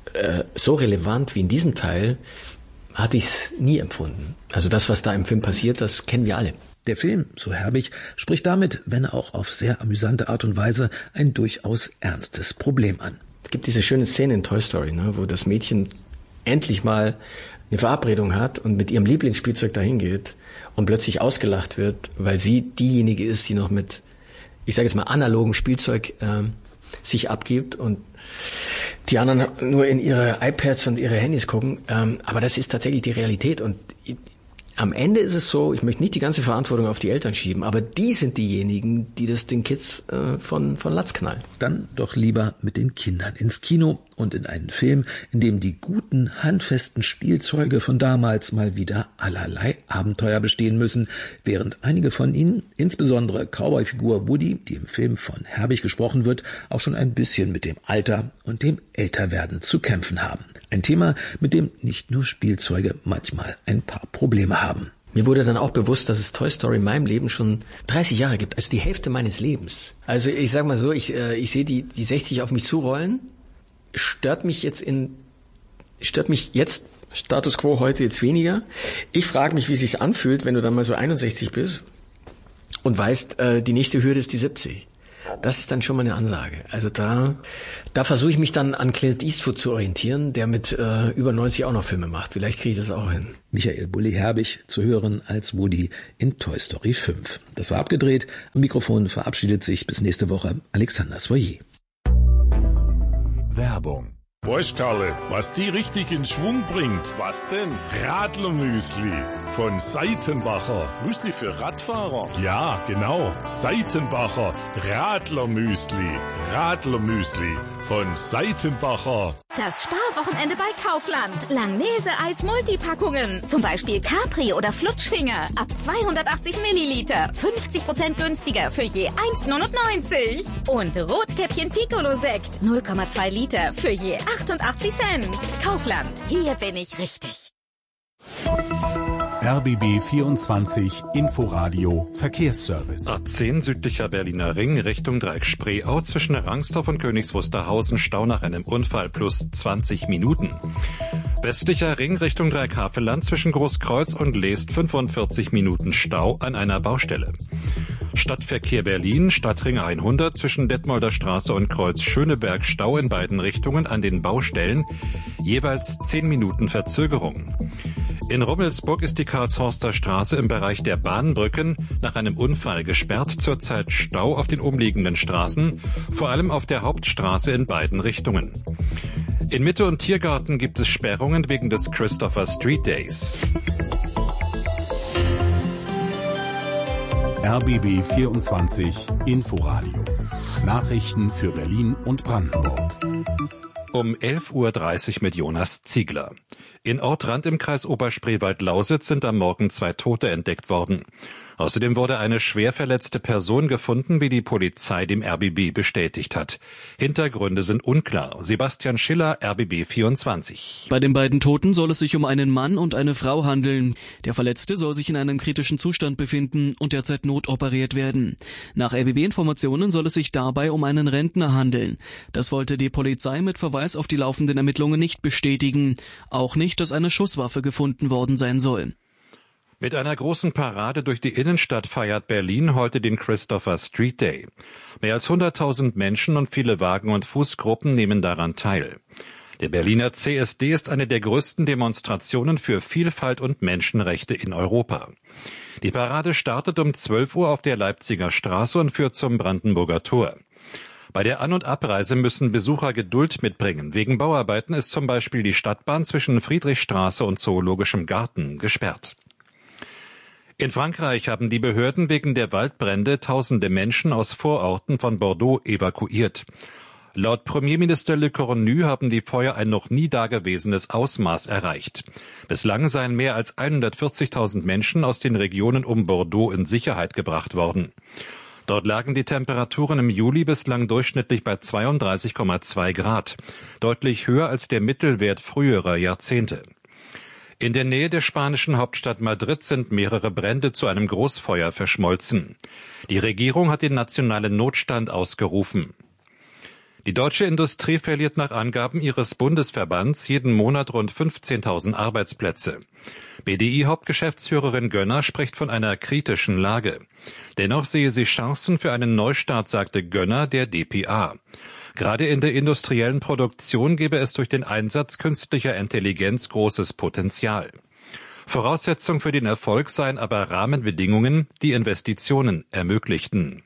so relevant wie in diesem Teil hatte ich es nie empfunden. Also das, was da im Film passiert, das kennen wir alle. Der Film, so Herbig, spricht damit, wenn auch auf sehr amüsante Art und Weise, ein durchaus ernstes Problem an. Es gibt diese schöne Szene in Toy Story, ne, wo das Mädchen endlich mal eine Verabredung hat und mit ihrem Lieblingsspielzeug dahin geht und plötzlich ausgelacht wird, weil sie diejenige ist, die noch mit, ich sage jetzt mal, analogem Spielzeug sich abgibt und die anderen nur in ihre iPads und ihre Handys gucken. Aber das ist tatsächlich die Realität. Und am Ende ist es so, ich möchte nicht die ganze Verantwortung auf die Eltern schieben, aber die sind diejenigen, die das den Kids von Latz knallen. Dann doch lieber mit den Kindern ins Kino und in einen Film, in dem die guten, handfesten Spielzeuge von damals mal wieder allerlei Abenteuer bestehen müssen, während einige von ihnen, insbesondere Cowboy-Figur Woody, die im Film von Herbig gesprochen wird, auch schon ein bisschen mit dem Alter und dem Älterwerden zu kämpfen haben. Ein Thema, mit dem nicht nur Spielzeuge manchmal ein paar Probleme haben. Mir wurde dann auch bewusst, dass es Toy Story in meinem Leben schon 30 Jahre gibt, also die Hälfte meines Lebens. Also ich sag mal so, ich sehe die 60 auf mich zurollen, stört mich jetzt, Status Quo heute jetzt weniger. Ich frage mich, wie es sich anfühlt, wenn du dann mal so 61 bist und weißt, die nächste Hürde ist die 70. Das ist dann schon mal eine Ansage. Also da versuche ich mich dann an Clint Eastwood zu orientieren, der mit über 90 auch noch Filme macht. Vielleicht kriege ich das auch hin. Michael Bulli-Herbig zu hören als Woody in Toy Story 5. Das war abgedreht. Am Mikrofon verabschiedet sich bis nächste Woche Alexander Soyer. Werbung. Weißt Karle, was die richtig in Schwung bringt? Was denn? Radlermüsli von Seitenbacher. Müsli für Radfahrer? Ja, genau. Seitenbacher Radlermüsli. Radlermüsli von Seitenbacher. Das Sparwochenende bei Kaufland. Langnese-Eis Multipackungen. Zum Beispiel Capri oder Flutschfinger. Ab 280 Milliliter. 50% günstiger für je 1,99. Und Rotkäppchen Piccolo-Sekt. 0,2 Liter für je 88 Cent. Kaufland. Hier bin ich richtig. RBB 24 Inforadio Verkehrsservice. A10 südlicher Berliner Ring Richtung Dreieck Spreeau zwischen Rangsdorf und Königs Wusterhausen Stau nach einem Unfall plus 20 Minuten. Westlicher Ring Richtung Dreieck Havelland zwischen Großkreuz und Leest 45 Minuten Stau an einer Baustelle. Stadtverkehr Berlin, Stadtring 100 zwischen Detmolder Straße und Kreuz Schöneberg Stau in beiden Richtungen an den Baustellen, jeweils 10 Minuten Verzögerung. In Rummelsburg ist die Karlshorster Straße im Bereich der Bahnbrücken nach einem Unfall gesperrt, zurzeit Stau auf den umliegenden Straßen, vor allem auf der Hauptstraße in beiden Richtungen. In Mitte und Tiergarten gibt es Sperrungen wegen des Christopher Street Days. RBB 24 Inforadio. Nachrichten für Berlin und Brandenburg. Um 11.30 Uhr mit Jonas Ziegler. In Ortrand im Kreis Oberspreewald-Lausitz sind am Morgen 2 Tote entdeckt worden. Außerdem wurde eine schwer verletzte Person gefunden, wie die Polizei dem RBB bestätigt hat. Hintergründe sind unklar. Sebastian Schiller, RBB 24. Bei den beiden Toten soll es sich um einen Mann und eine Frau handeln. Der Verletzte soll sich in einem kritischen Zustand befinden und derzeit notoperiert werden. Nach RBB-Informationen soll es sich dabei um einen Rentner handeln. Das wollte die Polizei mit Verweis auf die laufenden Ermittlungen nicht bestätigen. Auch nicht, dass eine Schusswaffe gefunden worden sein soll. Mit einer großen Parade durch die Innenstadt feiert Berlin heute den Christopher Street Day. Mehr als 100.000 Menschen und viele Wagen- und Fußgruppen nehmen daran teil. Der Berliner CSD ist eine der größten Demonstrationen für Vielfalt und Menschenrechte in Europa. Die Parade startet um 12 Uhr auf der Leipziger Straße und führt zum Brandenburger Tor. Bei der An- und Abreise müssen Besucher Geduld mitbringen. Wegen Bauarbeiten ist zum Beispiel die Stadtbahn zwischen Friedrichstraße und Zoologischem Garten gesperrt. In Frankreich haben die Behörden wegen der Waldbrände tausende Menschen aus Vororten von Bordeaux evakuiert. Laut Premierminister Le Cornu haben die Feuer ein noch nie dagewesenes Ausmaß erreicht. Bislang seien mehr als 140.000 Menschen aus den Regionen um Bordeaux in Sicherheit gebracht worden. Dort lagen die Temperaturen im Juli bislang durchschnittlich bei 32,2 Grad, deutlich höher als der Mittelwert früherer Jahrzehnte. In der Nähe der spanischen Hauptstadt Madrid sind mehrere Brände zu einem Großfeuer verschmolzen. Die Regierung hat den nationalen Notstand ausgerufen. Die deutsche Industrie verliert nach Angaben ihres Bundesverbands jeden Monat rund 15.000 Arbeitsplätze. BDI-Hauptgeschäftsführerin Gönner spricht von einer kritischen Lage. Dennoch sehe sie Chancen für einen Neustart, sagte Gönner der dpa. Gerade in der industriellen Produktion gebe es durch den Einsatz künstlicher Intelligenz großes Potenzial. Voraussetzung für den Erfolg seien aber Rahmenbedingungen, die Investitionen ermöglichten.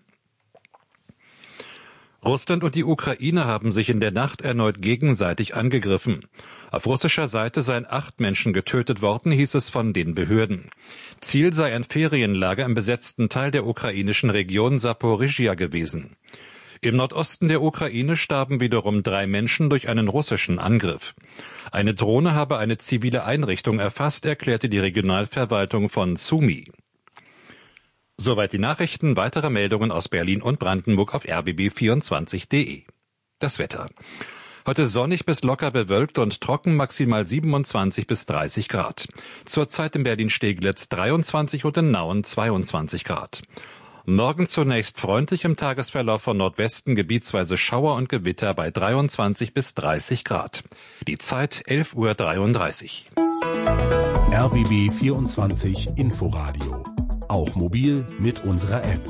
Russland und die Ukraine haben sich in der Nacht erneut gegenseitig angegriffen. Auf russischer Seite seien 8 Menschen getötet worden, hieß es von den Behörden. Ziel sei ein Ferienlager im besetzten Teil der ukrainischen Region Saporischschja gewesen. Im Nordosten der Ukraine starben wiederum 3 Menschen durch einen russischen Angriff. Eine Drohne habe eine zivile Einrichtung erfasst, erklärte die Regionalverwaltung von Sumy. Soweit die Nachrichten. Weitere Meldungen aus Berlin und Brandenburg auf rbb24.de. Das Wetter. Heute sonnig bis locker bewölkt und trocken, maximal 27 bis 30 Grad. Zurzeit in Berlin-Steglitz 23 und in Nauen 22 Grad. Morgen zunächst freundlich, im Tagesverlauf von Nordwesten gebietsweise Schauer und Gewitter bei 23 bis 30 Grad. Die Zeit 11:33 Uhr. RBB 24 Inforadio. Auch mobil mit unserer App.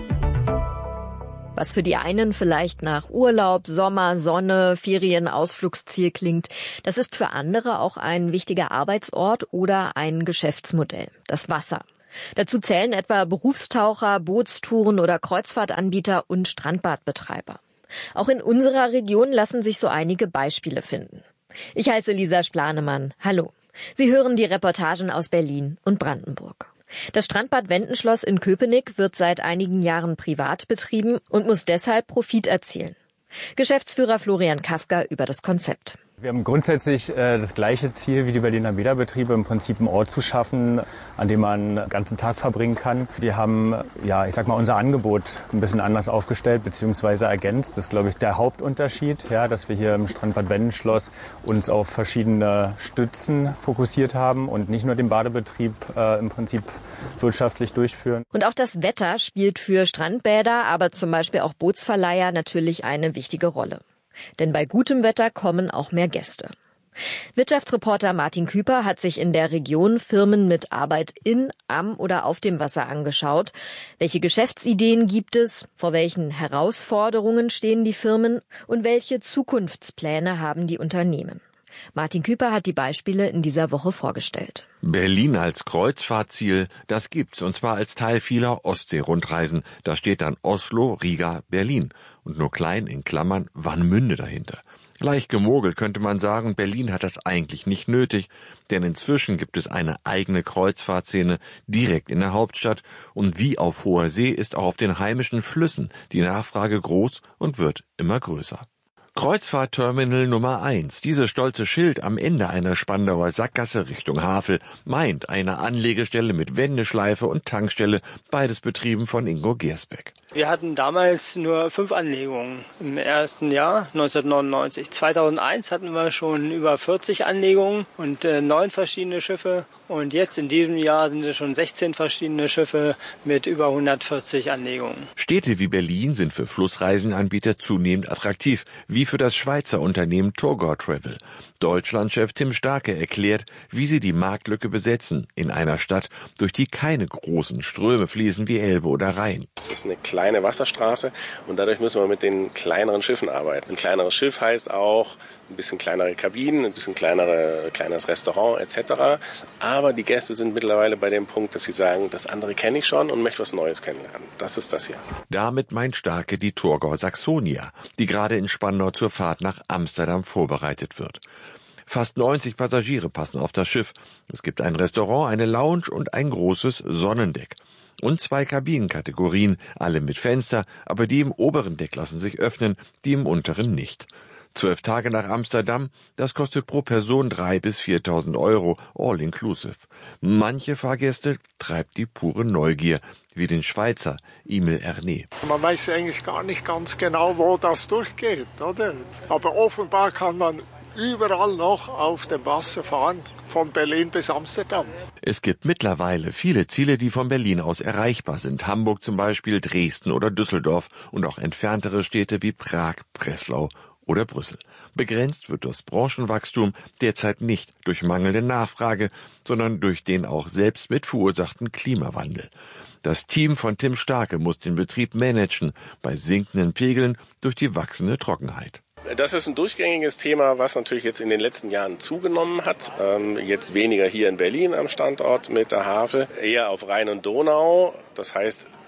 Was für die einen vielleicht nach Urlaub, Sommer, Sonne, Ferien, Ausflugsziel klingt, das ist für andere auch ein wichtiger Arbeitsort oder ein Geschäftsmodell, das Wasser. Dazu zählen etwa Berufstaucher, Bootstouren oder Kreuzfahrtanbieter und Strandbadbetreiber. Auch in unserer Region lassen sich so einige Beispiele finden. Ich heiße Lisa Splanemann. Hallo. Sie hören die Reportagen aus Berlin und Brandenburg. Das Strandbad Wendenschloss in Köpenick wird seit einigen Jahren privat betrieben und muss deshalb Profit erzielen. Geschäftsführer Florian Kafka über das Konzept. Wir haben grundsätzlich das gleiche Ziel wie die Berliner Bäderbetriebe, im Prinzip einen Ort zu schaffen, an dem man den ganzen Tag verbringen kann. Wir haben, unser Angebot ein bisschen anders aufgestellt bzw. ergänzt. Das ist, glaube ich, der Hauptunterschied, dass wir hier im Strandbad Wendenschloss uns auf verschiedene Stützen fokussiert haben und nicht nur den Badebetrieb im Prinzip wirtschaftlich durchführen. Und auch das Wetter spielt für Strandbäder, aber zum Beispiel auch Bootsverleiher natürlich eine wichtige Rolle. Denn bei gutem Wetter kommen auch mehr Gäste. Wirtschaftsreporter Martin Küper hat sich in der Region Firmen mit Arbeit in, am oder auf dem Wasser angeschaut. Welche Geschäftsideen gibt es? Vor welchen Herausforderungen stehen die Firmen? Und welche Zukunftspläne haben die Unternehmen? Martin Küper hat die Beispiele in dieser Woche vorgestellt. Berlin als Kreuzfahrtziel, das gibt's, und zwar als Teil vieler Ostsee-Rundreisen. Da steht dann Oslo, Riga, Berlin und nur klein in Klammern Warnemünde dahinter. Leicht gemogelt könnte man sagen, Berlin hat das eigentlich nicht nötig, denn inzwischen gibt es eine eigene Kreuzfahrtszene direkt in der Hauptstadt und wie auf hoher See ist auch auf den heimischen Flüssen die Nachfrage groß und wird immer größer. Kreuzfahrtterminal Nummer 1. Dieses stolze Schild am Ende einer Spandauer Sackgasse Richtung Havel meint eine Anlegestelle mit Wendeschleife und Tankstelle, beides betrieben von Ingo Gersbeck. Wir hatten damals nur 5 Anlegungen im ersten Jahr, 1999. 2001 hatten wir schon über 40 Anlegungen und 9 verschiedene Schiffe. Und jetzt in diesem Jahr sind es schon 16 verschiedene Schiffe mit über 140 Anlegungen. Städte wie Berlin sind für Flussreisenanbieter zunehmend attraktiv, wie für das Schweizer Unternehmen Torgau Travel. Deutschlandchef Tim Starke erklärt, wie sie die Marktlücke besetzen in einer Stadt, durch die keine großen Ströme fließen wie Elbe oder Rhein. Es ist eine kleine Wasserstraße und dadurch müssen wir mit den kleineren Schiffen arbeiten. Ein kleineres Schiff heißt auch ein bisschen kleinere Kabinen, ein bisschen kleineres Restaurant etc. Aber die Gäste sind mittlerweile bei dem Punkt, dass sie sagen, das andere kenne ich schon und möchte was Neues kennenlernen. Das ist das hier. Damit meint Starke die Torgau Saxonia, die gerade in Spandau zur Fahrt nach Amsterdam vorbereitet wird. Fast 90 Passagiere passen auf das Schiff. Es gibt ein Restaurant, eine Lounge und ein großes Sonnendeck. Und 2 Kabinenkategorien, alle mit Fenster, aber die im oberen Deck lassen sich öffnen, die im unteren nicht. 12 Tage nach Amsterdam, das kostet pro Person 3.000 bis 4.000 Euro, all inclusive. Manche Fahrgäste treibt die pure Neugier, wie den Schweizer Emil Erne. Man weiß eigentlich gar nicht ganz genau, wo das durchgeht, oder? Aber offenbar kann man überall noch auf dem Wasser fahren, von Berlin bis Amsterdam. Es gibt mittlerweile viele Ziele, die von Berlin aus erreichbar sind. Hamburg zum Beispiel, Dresden oder Düsseldorf und auch entferntere Städte wie Prag, Breslau oder Brüssel. Begrenzt wird das Branchenwachstum derzeit nicht durch mangelnde Nachfrage, sondern durch den auch selbst mit verursachten Klimawandel. Das Team von Tim Starke muss den Betrieb managen bei sinkenden Pegeln durch die wachsende Trockenheit. Das ist ein durchgängiges Thema, was natürlich jetzt in den letzten Jahren zugenommen hat. Jetzt weniger hier in Berlin am Standort mit der Havel, eher auf Rhein und Donau. Das heißt,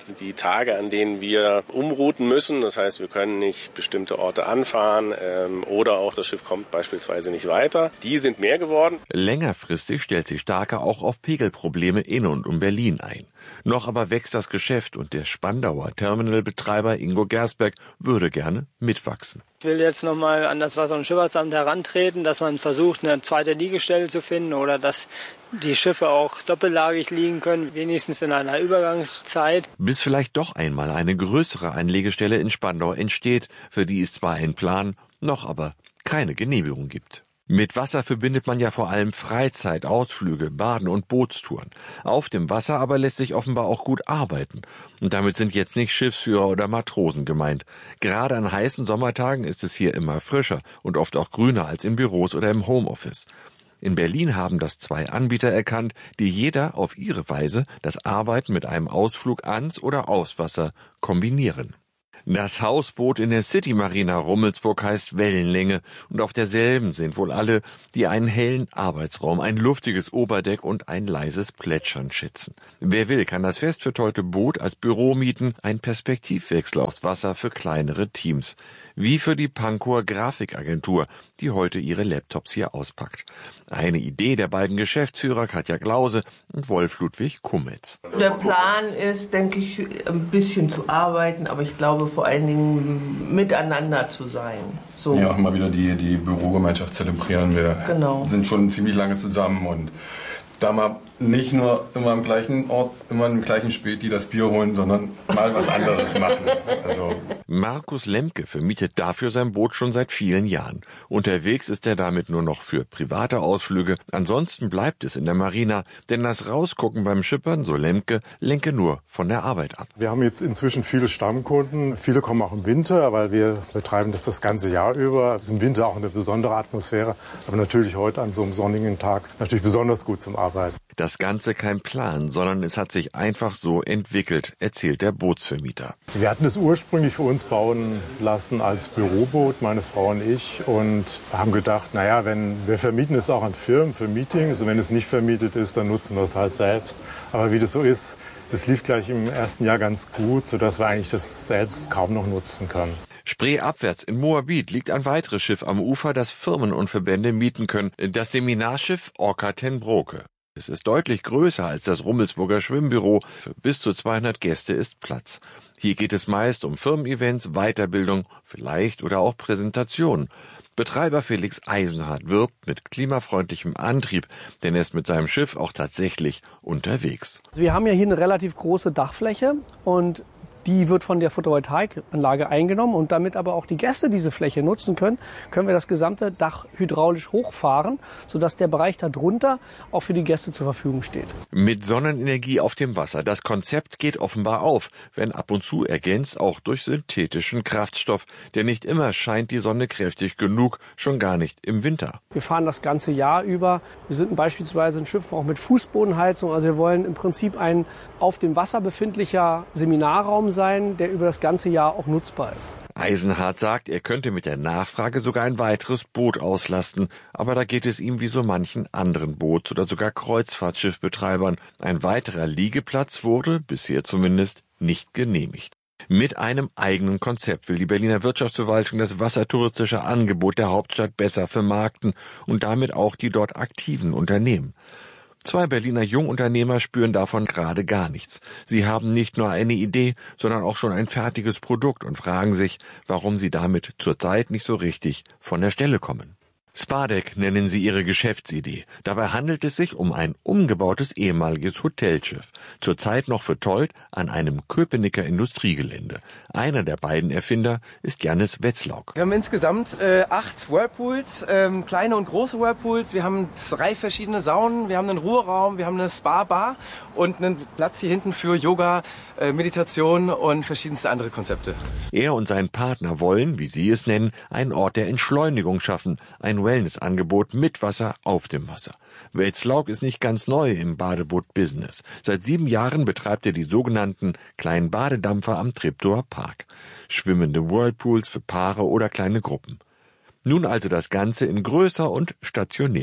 die Tage, an denen wir umrouten müssen. Das heißt, wir können nicht bestimmte Orte anfahren oder auch das Schiff kommt beispielsweise nicht weiter. Die sind mehr geworden. Längerfristig stellt sich Starke auch auf Pegelprobleme in und um Berlin ein. Noch aber wächst das Geschäft und der Spandauer Terminalbetreiber Ingo Gersberg würde gerne mitwachsen. Ich will jetzt nochmal an das Wasser- und Schifffahrtsamt herantreten, dass man versucht, eine zweite Liegestelle zu finden oder dass die Schiffe auch doppellagig liegen können, wenigstens in einer Übergangszeit. Bis vielleicht doch einmal eine größere Anlegestelle in Spandau entsteht, für die es zwar einen Plan, noch aber keine Genehmigung gibt. Mit Wasser verbindet man ja vor allem Freizeit, Ausflüge, Baden und Bootstouren. Auf dem Wasser aber lässt sich offenbar auch gut arbeiten. Und damit sind jetzt nicht Schiffsführer oder Matrosen gemeint. Gerade an heißen Sommertagen ist es hier immer frischer und oft auch grüner als in Büros oder im Homeoffice. In Berlin haben das 2 Anbieter erkannt, die jeder auf ihre Weise das Arbeiten mit einem Ausflug ans oder aufs Wasser kombinieren. Das Hausboot in der City Marina Rummelsburg heißt Wellenlänge und auf derselben sind wohl alle, die einen hellen Arbeitsraum, ein luftiges Oberdeck und ein leises Plätschern schätzen. Wer will, kann das festvertollte Boot als Büro mieten, ein Perspektivwechsel aufs Wasser für kleinere Teams. Wie für die Pankower Grafikagentur, die heute ihre Laptops hier auspackt. Eine Idee der beiden Geschäftsführer Katja Glause und Wolf-Ludwig Kummetz. Der Plan ist, denke ich, ein bisschen zu arbeiten, aber ich glaube vor allen Dingen miteinander zu sein. So. Ja, auch mal wieder die Bürogemeinschaft zelebrieren. Wir sind schon ziemlich lange zusammen und da mal nicht nur immer am gleichen Ort, immer im gleichen Späti das Bier holen, sondern mal was anderes machen. Markus Lemke vermietet dafür sein Boot schon seit vielen Jahren. Unterwegs ist er damit nur noch für private Ausflüge. Ansonsten bleibt es in der Marina, denn das Rausgucken beim Schippern, so Lemke, lenke nur von der Arbeit ab. Wir haben jetzt inzwischen viele Stammkunden. Viele kommen auch im Winter, weil wir betreiben das ganze Jahr über. Es ist im Winter auch eine besondere Atmosphäre, aber natürlich heute an so einem sonnigen Tag natürlich besonders gut zum Arbeiten. Das Ganze kein Plan, sondern es hat sich einfach so entwickelt, erzählt der Bootsvermieter. Wir hatten es ursprünglich für uns bauen lassen als Büroboot, meine Frau und ich, und haben gedacht, wir vermieten es auch an Firmen für Meetings und wenn es nicht vermietet ist, dann nutzen wir es halt selbst. Aber wie das so ist, das lief gleich im ersten Jahr ganz gut, sodass wir eigentlich das selbst kaum noch nutzen können. Spreeabwärts in Moabit liegt ein weiteres Schiff am Ufer, das Firmen und Verbände mieten können, das Seminarschiff Orca ten Broeke. Es ist deutlich größer als das Rummelsburger Schwimmbüro. Für bis zu 200 Gäste ist Platz. Hier geht es meist um Firmen-Events, Weiterbildung, vielleicht oder auch Präsentationen. Betreiber Felix Eisenhardt wirbt mit klimafreundlichem Antrieb, denn er ist mit seinem Schiff auch tatsächlich unterwegs. Wir haben ja hier eine relativ große Dachfläche und die wird von der Photovoltaikanlage eingenommen und damit aber auch die Gäste diese Fläche nutzen können, können wir das gesamte Dach hydraulisch hochfahren, sodass der Bereich darunter auch für die Gäste zur Verfügung steht. Mit Sonnenenergie auf dem Wasser. Das Konzept geht offenbar auf, wenn ab und zu ergänzt auch durch synthetischen Kraftstoff. Denn nicht immer scheint die Sonne kräftig genug, schon gar nicht im Winter. Wir fahren das ganze Jahr über. Wir sind beispielsweise ein Schiff auch mit Fußbodenheizung. Also wir wollen im Prinzip ein auf dem Wasser befindlicher Seminarraum sein, der über das ganze Jahr auch nutzbar ist. Eisenhardt sagt, er könnte mit der Nachfrage sogar ein weiteres Boot auslasten. Aber da geht es ihm wie so manchen anderen Boots- oder sogar Kreuzfahrtschiffbetreibern. Ein weiterer Liegeplatz wurde, bisher zumindest, nicht genehmigt. Mit einem eigenen Konzept will die Berliner Wirtschaftsverwaltung das wassertouristische Angebot der Hauptstadt besser vermarkten und damit auch die dort aktiven Unternehmen. 2 Berliner Jungunternehmer spüren davon gerade gar nichts. Sie haben nicht nur eine Idee, sondern auch schon ein fertiges Produkt und fragen sich, warum sie damit zurzeit nicht so richtig von der Stelle kommen. Spardeck nennen sie ihre Geschäftsidee. Dabei handelt es sich um ein umgebautes ehemaliges Hotelschiff, zurzeit noch vertollt an einem Köpenicker Industriegelände. Einer der beiden Erfinder ist Jannis Wetzlauk. Wir haben insgesamt 8 Whirlpools, kleine und große Whirlpools. Wir haben 3 verschiedene Saunen, wir haben einen Ruheraum, wir haben eine Spa-Bar und einen Platz hier hinten für Yoga, Meditation und verschiedenste andere Konzepte. Er und sein Partner wollen, wie sie es nennen, einen Ort der Entschleunigung schaffen, ein Wellnessangebot mit Wasser auf dem Wasser. Wetzlauk ist nicht ganz neu im Badeboot-Business. Seit 7 Jahren betreibt er die sogenannten kleinen Badedampfer am Treptower Park. Schwimmende Whirlpools für Paare oder kleine Gruppen. Nun also das Ganze in größer und stationär.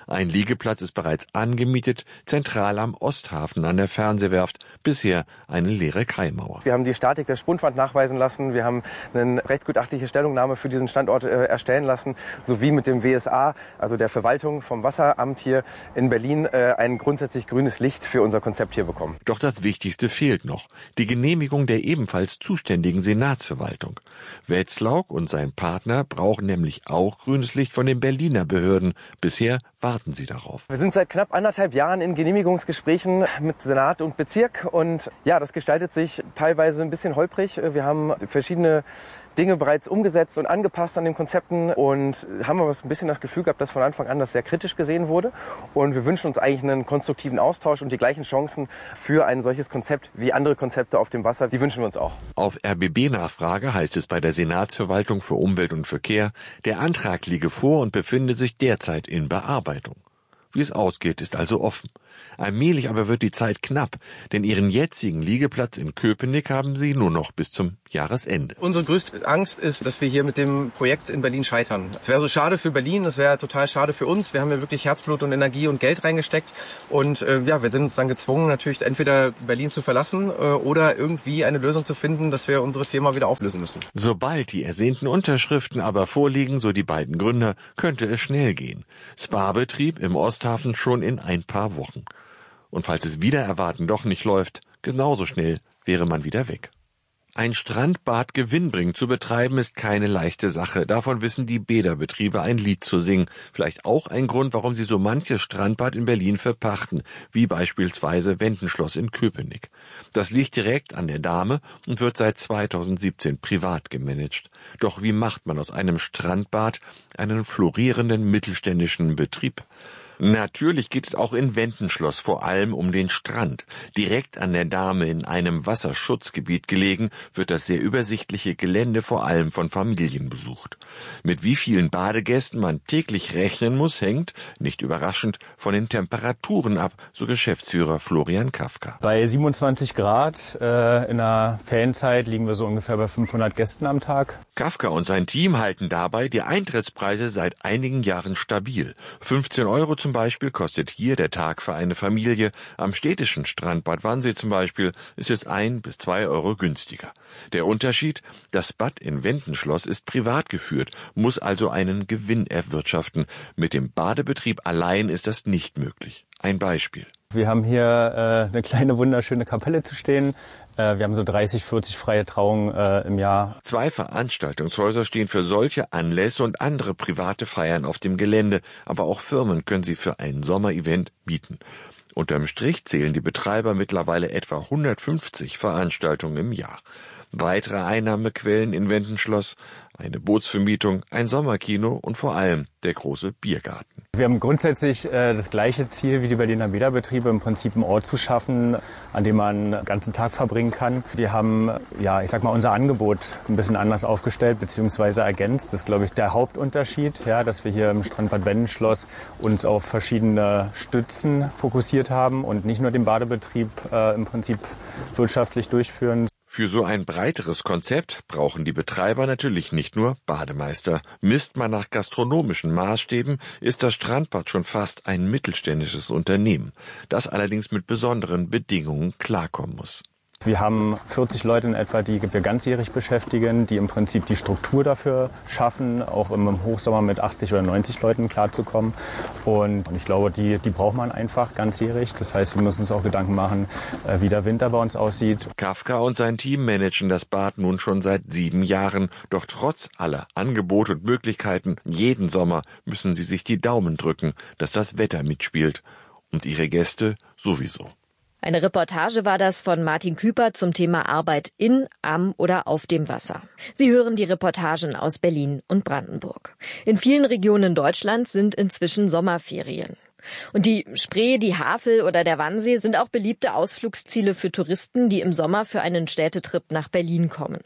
Ein Liegeplatz ist bereits angemietet, zentral am Osthafen an der Fernsehwerft, bisher eine leere Kaimauer. Wir haben die Statik der Spundwand nachweisen lassen, wir haben eine rechtsgutachtliche Stellungnahme für diesen Standort erstellen lassen, sowie mit dem WSA, also der Verwaltung vom Wasseramt hier in Berlin, ein grundsätzlich grünes Licht für unser Konzept hier bekommen. Doch das Wichtigste fehlt noch, die Genehmigung der ebenfalls zuständigen Senatsverwaltung. Wetzlauk und sein Partner brauchen nämlich auch grünes Licht von den Berliner Behörden. Bisher warten sie darauf. Wir sind seit knapp 1,5 Jahren in Genehmigungsgesprächen mit Senat und Bezirk und ja, das gestaltet sich teilweise ein bisschen holprig. Wir haben verschiedene Dinge bereits umgesetzt und angepasst an den Konzepten und haben aber ein bisschen das Gefühl gehabt, dass von Anfang an das sehr kritisch gesehen wurde. Und wir wünschen uns eigentlich einen konstruktiven Austausch und die gleichen Chancen für ein solches Konzept wie andere Konzepte auf dem Wasser. Die wünschen wir uns auch. Auf RBB-Nachfrage heißt es bei der Senatsverwaltung für Umwelt und Verkehr, der Antrag liege vor und befinde sich derzeit in Bearbeitung. Wie es ausgeht, ist also offen. Allmählich aber wird die Zeit knapp, denn ihren jetzigen Liegeplatz in Köpenick haben sie nur noch bis zum Jahresende. Unsere größte Angst ist, dass wir hier mit dem Projekt in Berlin scheitern. Es wäre so schade für Berlin, es wäre total schade für uns. Wir haben ja wirklich Herzblut und Energie und Geld reingesteckt und wir sind uns dann gezwungen, natürlich entweder Berlin zu verlassen oder irgendwie eine Lösung zu finden, dass wir unsere Firma wieder auflösen müssen. Sobald die ersehnten Unterschriften aber vorliegen, so die beiden Gründer, könnte es schnell gehen. Spa-Betrieb im Osthafen schon in ein paar Wochen. Und falls es wider Erwarten doch nicht läuft, genauso schnell wäre man wieder weg. Ein Strandbad gewinnbringend zu betreiben ist keine leichte Sache. Davon wissen die Bäderbetriebe ein Lied zu singen. Vielleicht auch ein Grund, warum sie so manches Strandbad in Berlin verpachten, wie beispielsweise Wendenschloss in Köpenick. Das liegt direkt an der Dahme und wird seit 2017 privat gemanagt. Doch wie macht man aus einem Strandbad einen florierenden mittelständischen Betrieb? Natürlich geht es auch in Wendenschloss vor allem um den Strand. Direkt an der Dahme in einem Wasserschutzgebiet gelegen, wird das sehr übersichtliche Gelände vor allem von Familien besucht. Mit wie vielen Badegästen man täglich rechnen muss, hängt, nicht überraschend, von den Temperaturen ab, so Geschäftsführer Florian Kafka. Bei 27 Grad in der Ferienzeit liegen wir so ungefähr bei 500 Gästen am Tag. Kafka und sein Team halten dabei die Eintrittspreise seit einigen Jahren stabil. 15 € zum Beispiel kostet hier der Tag für eine Familie. Am städtischen Strandbad Wannsee zum Beispiel ist es 1 bis 2 € günstiger. Der Unterschied? Das Bad in Wendenschloss ist privat geführt, muss also einen Gewinn erwirtschaften. Mit dem Badebetrieb allein ist das nicht möglich. Ein Beispiel. Wir haben hier eine kleine wunderschöne Kapelle zu stehen. Wir haben so 30, 40 freie Trauungen im Jahr. 2 Veranstaltungshäuser stehen für solche Anlässe und andere private Feiern auf dem Gelände, aber auch Firmen können sie für ein Sommerevent mieten. Unterm Strich zählen die Betreiber mittlerweile etwa 150 Veranstaltungen im Jahr. Weitere Einnahmequellen in Wendenschloss, eine Bootsvermietung, ein Sommerkino und vor allem der große Biergarten. Wir haben grundsätzlich das gleiche Ziel wie die Berliner Bäderbetriebe, im Prinzip einen Ort zu schaffen, an dem man den ganzen Tag verbringen kann. Wir haben, unser Angebot ein bisschen anders aufgestellt bzw. ergänzt. Das ist, glaube ich, der Hauptunterschied, dass wir hier im Strandbad Wendenschloss uns auf verschiedene Stützen fokussiert haben und nicht nur den Badebetrieb im Prinzip wirtschaftlich durchführen. Für so ein breiteres Konzept brauchen die Betreiber natürlich nicht nur Bademeister. Misst man nach gastronomischen Maßstäben, ist das Strandbad schon fast ein mittelständisches Unternehmen, das allerdings mit besonderen Bedingungen klarkommen muss. Wir haben 40 Leute in etwa, die wir ganzjährig beschäftigen, die im Prinzip die Struktur dafür schaffen, auch im Hochsommer mit 80 oder 90 Leuten klarzukommen. Und ich glaube, die braucht man einfach ganzjährig. Das heißt, wir müssen uns auch Gedanken machen, wie der Winter bei uns aussieht. Kafka und sein Team managen das Bad nun schon seit 7 Jahren. Doch trotz aller Angebote und Möglichkeiten, jeden Sommer müssen sie sich die Daumen drücken, dass das Wetter mitspielt. Und ihre Gäste sowieso. Eine Reportage war das von Martin Küper zum Thema Arbeit in, am oder auf dem Wasser. Sie hören die Reportagen aus Berlin und Brandenburg. In vielen Regionen Deutschlands sind inzwischen Sommerferien. Und die Spree, die Havel oder der Wannsee sind auch beliebte Ausflugsziele für Touristen, die im Sommer für einen Städtetrip nach Berlin kommen.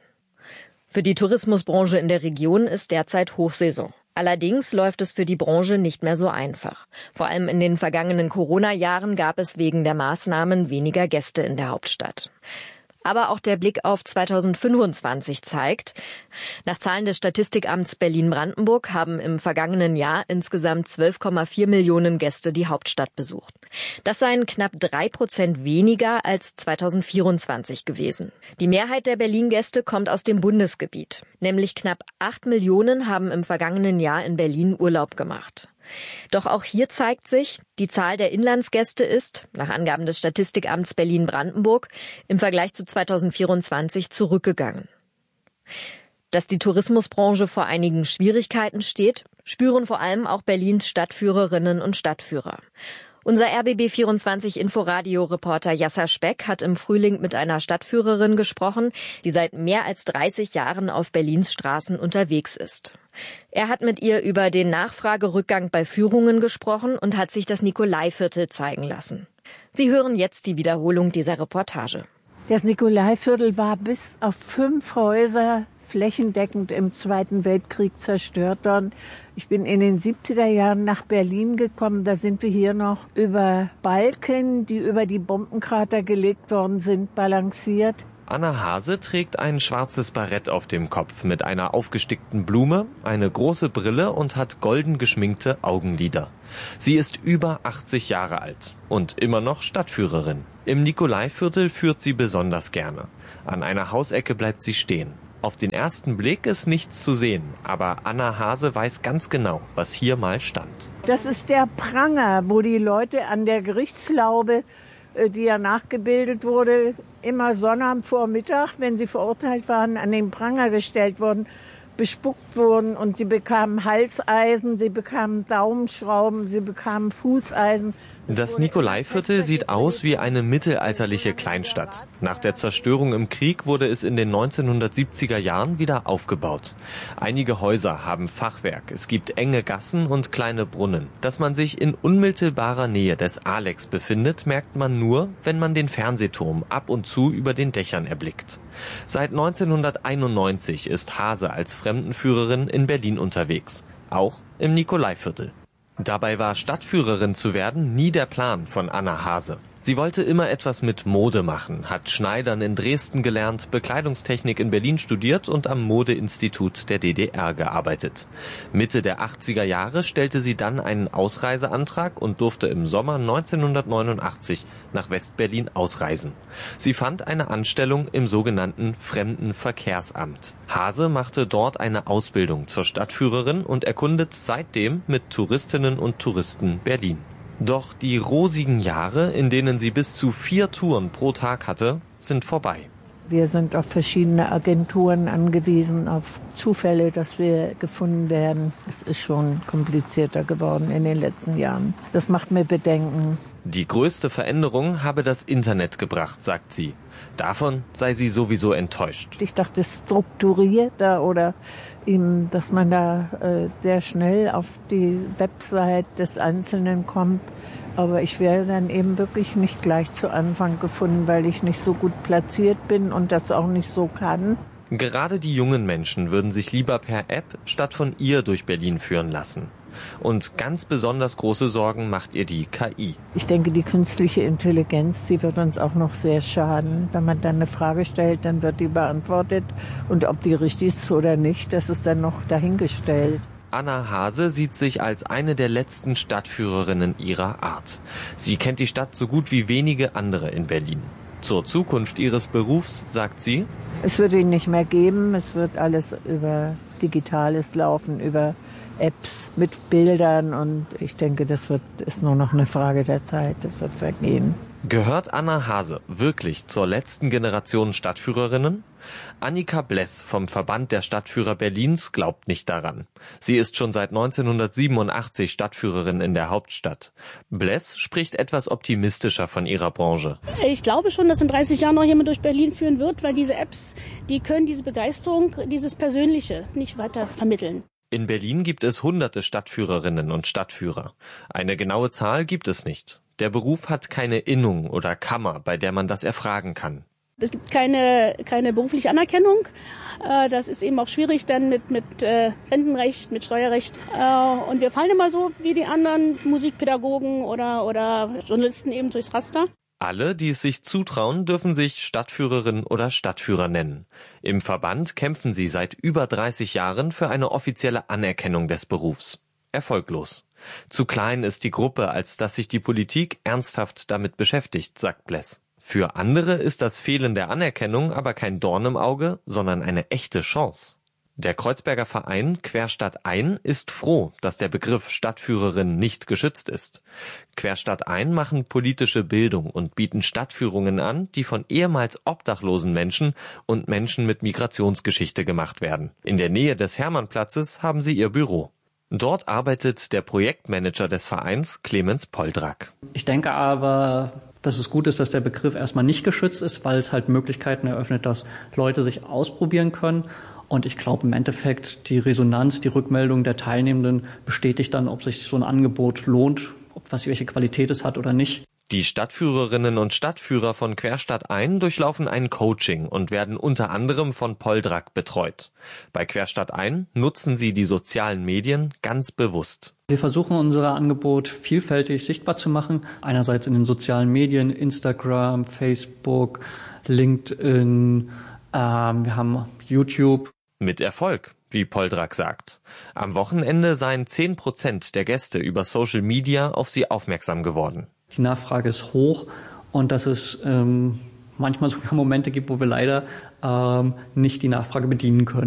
Für die Tourismusbranche in der Region ist derzeit Hochsaison. Allerdings läuft es für die Branche nicht mehr so einfach. Vor allem in den vergangenen Corona-Jahren gab es wegen der Maßnahmen weniger Gäste in der Hauptstadt. Aber auch der Blick auf 2025 zeigt, nach Zahlen des Statistikamts Berlin-Brandenburg haben im vergangenen Jahr insgesamt 12,4 Millionen Gäste die Hauptstadt besucht. Das seien knapp 3% weniger als 2024 gewesen. Die Mehrheit der Berlin-Gäste kommt aus dem Bundesgebiet. Nämlich knapp 8 Millionen haben im vergangenen Jahr in Berlin Urlaub gemacht. Doch auch hier zeigt sich, die Zahl der Inlandsgäste ist, nach Angaben des Statistikamts Berlin-Brandenburg, im Vergleich zu 2024 zurückgegangen. Dass die Tourismusbranche vor einigen Schwierigkeiten steht, spüren vor allem auch Berlins Stadtführerinnen und Stadtführer. Unser RBB24-Inforadio-Reporter Yasser Speck hat im Frühling mit einer Stadtführerin gesprochen, die seit mehr als 30 Jahren auf Berlins Straßen unterwegs ist. Er hat mit ihr über den Nachfragerückgang bei Führungen gesprochen und hat sich das Nikolaiviertel zeigen lassen. Sie hören jetzt die Wiederholung dieser Reportage. Das Nikolaiviertel war bis auf 5 Häuser flächendeckend im Zweiten Weltkrieg zerstört worden. Ich bin in den 70er Jahren nach Berlin gekommen. Da sind wir hier noch über Balken, die über die Bombenkrater gelegt worden sind, balanciert. Anna Hase trägt ein schwarzes Barett auf dem Kopf mit einer aufgestickten Blume, eine große Brille und hat golden geschminkte Augenlider. Sie ist über 80 Jahre alt und immer noch Stadtführerin. Im Nikolaiviertel führt sie besonders gerne. An einer Hausecke bleibt sie stehen. Auf den ersten Blick ist nichts zu sehen, aber Anna Hase weiß ganz genau, was hier mal stand. Das ist der Pranger, wo die Leute an der Gerichtslaube, die ja nachgebildet wurde, immer Sonnabendvormittag, wenn sie verurteilt waren, an den Pranger gestellt wurden, bespuckt wurden und sie bekamen Halseisen, sie bekamen Daumenschrauben, sie bekamen Fußeisen. Das Nikolaiviertel sieht aus wie eine mittelalterliche Kleinstadt. Nach der Zerstörung im Krieg wurde es in den 1970er Jahren wieder aufgebaut. Einige Häuser haben Fachwerk, es gibt enge Gassen und kleine Brunnen. Dass man sich in unmittelbarer Nähe des Alex befindet, merkt man nur, wenn man den Fernsehturm ab und zu über den Dächern erblickt. Seit 1991 ist Hase als Fremdenführerin in Berlin unterwegs, auch im Nikolaiviertel. Dabei war Stadtführerin zu werden nie der Plan von Anna Hase. Sie wollte immer etwas mit Mode machen, hat Schneidern in Dresden gelernt, Bekleidungstechnik in Berlin studiert und am Modeinstitut der DDR gearbeitet. Mitte der 80er Jahre stellte sie dann einen Ausreiseantrag und durfte im Sommer 1989 nach Westberlin ausreisen. Sie fand eine Anstellung im sogenannten Fremdenverkehrsamt. Hase machte dort eine Ausbildung zur Stadtführerin und erkundet seitdem mit Touristinnen und Touristen Berlin. Doch die rosigen Jahre, in denen sie bis zu 4 Touren pro Tag hatte, sind vorbei. Wir sind auf verschiedene Agenturen angewiesen, auf Zufälle, dass wir gefunden werden. Es ist schon komplizierter geworden in den letzten Jahren. Das macht mir Bedenken. Die größte Veränderung habe das Internet gebracht, sagt sie. Davon sei sie sowieso enttäuscht. Ich dachte, strukturierter oder eben, dass man da sehr schnell auf die Website des Einzelnen kommt. Aber ich werde dann eben wirklich nicht gleich zu Anfang gefunden, weil ich nicht so gut platziert bin und das auch nicht so kann. Gerade die jungen Menschen würden sich lieber per App statt von ihr durch Berlin führen lassen. Und ganz besonders große Sorgen macht ihr die KI. Ich denke, die künstliche Intelligenz, die wird uns auch noch sehr schaden. Wenn man dann eine Frage stellt, dann wird die beantwortet. Und ob die richtig ist oder nicht, das ist dann noch dahingestellt. Anna Hase sieht sich als eine der letzten Stadtführerinnen ihrer Art. Sie kennt die Stadt so gut wie wenige andere in Berlin. Zur Zukunft ihres Berufs sagt sie: Es wird ihn nicht mehr geben. Es wird alles über Digitales laufen, über Apps mit Bildern. Und ich denke, ist nur noch eine Frage der Zeit. Das wird vergehen. Gehört Anna Hase wirklich zur letzten Generation Stadtführerinnen? Annika Bless vom Verband der Stadtführer Berlins glaubt nicht daran. Sie ist schon seit 1987 Stadtführerin in der Hauptstadt. Bless spricht etwas optimistischer von ihrer Branche. Ich glaube schon, dass in 30 Jahren noch jemand durch Berlin führen wird, weil diese Apps, die können diese Begeisterung, dieses Persönliche nicht weiter vermitteln. In Berlin gibt es hunderte Stadtführerinnen und Stadtführer. Eine genaue Zahl gibt es nicht. Der Beruf hat keine Innung oder Kammer, bei der man das erfragen kann. Es gibt keine berufliche Anerkennung. Das ist eben auch schwierig dann mit Rentenrecht, mit Steuerrecht. Und wir fallen immer so wie die anderen Musikpädagogen oder Journalisten eben durchs Raster. Alle, die es sich zutrauen, dürfen sich Stadtführerin oder Stadtführer nennen. Im Verband kämpfen sie seit über 30 Jahren für eine offizielle Anerkennung des Berufs. Erfolglos. Zu klein ist die Gruppe, als dass sich die Politik ernsthaft damit beschäftigt, sagt Bless. Für andere ist das Fehlen der Anerkennung aber kein Dorn im Auge, sondern eine echte Chance. Der Kreuzberger Verein Querstadtein ist froh, dass der Begriff Stadtführerin nicht geschützt ist. Querstadtein machen politische Bildung und bieten Stadtführungen an, die von ehemals obdachlosen Menschen und Menschen mit Migrationsgeschichte gemacht werden. In der Nähe des Hermannplatzes haben sie ihr Büro. Dort arbeitet der Projektmanager des Vereins, Clemens Poldrak. Ich denke aber, dass es gut ist, dass der Begriff erstmal nicht geschützt ist, weil es halt Möglichkeiten eröffnet, dass Leute sich ausprobieren können. Und ich glaube im Endeffekt, die Resonanz, die Rückmeldung der Teilnehmenden bestätigt dann, ob sich so ein Angebot lohnt, welche Qualität es hat oder nicht. Die Stadtführerinnen und Stadtführer von Querstadtein durchlaufen ein Coaching und werden unter anderem von Poldrak betreut. Bei Querstadtein nutzen sie die sozialen Medien ganz bewusst. Wir versuchen unser Angebot vielfältig sichtbar zu machen. Einerseits in den sozialen Medien, Instagram, Facebook, LinkedIn, wir haben YouTube. Mit Erfolg, wie Poldrak sagt. Am Wochenende seien 10% der Gäste über Social Media auf sie aufmerksam geworden. Die Nachfrage ist hoch und dass es manchmal sogar Momente gibt, wo wir leider nicht die Nachfrage bedienen können.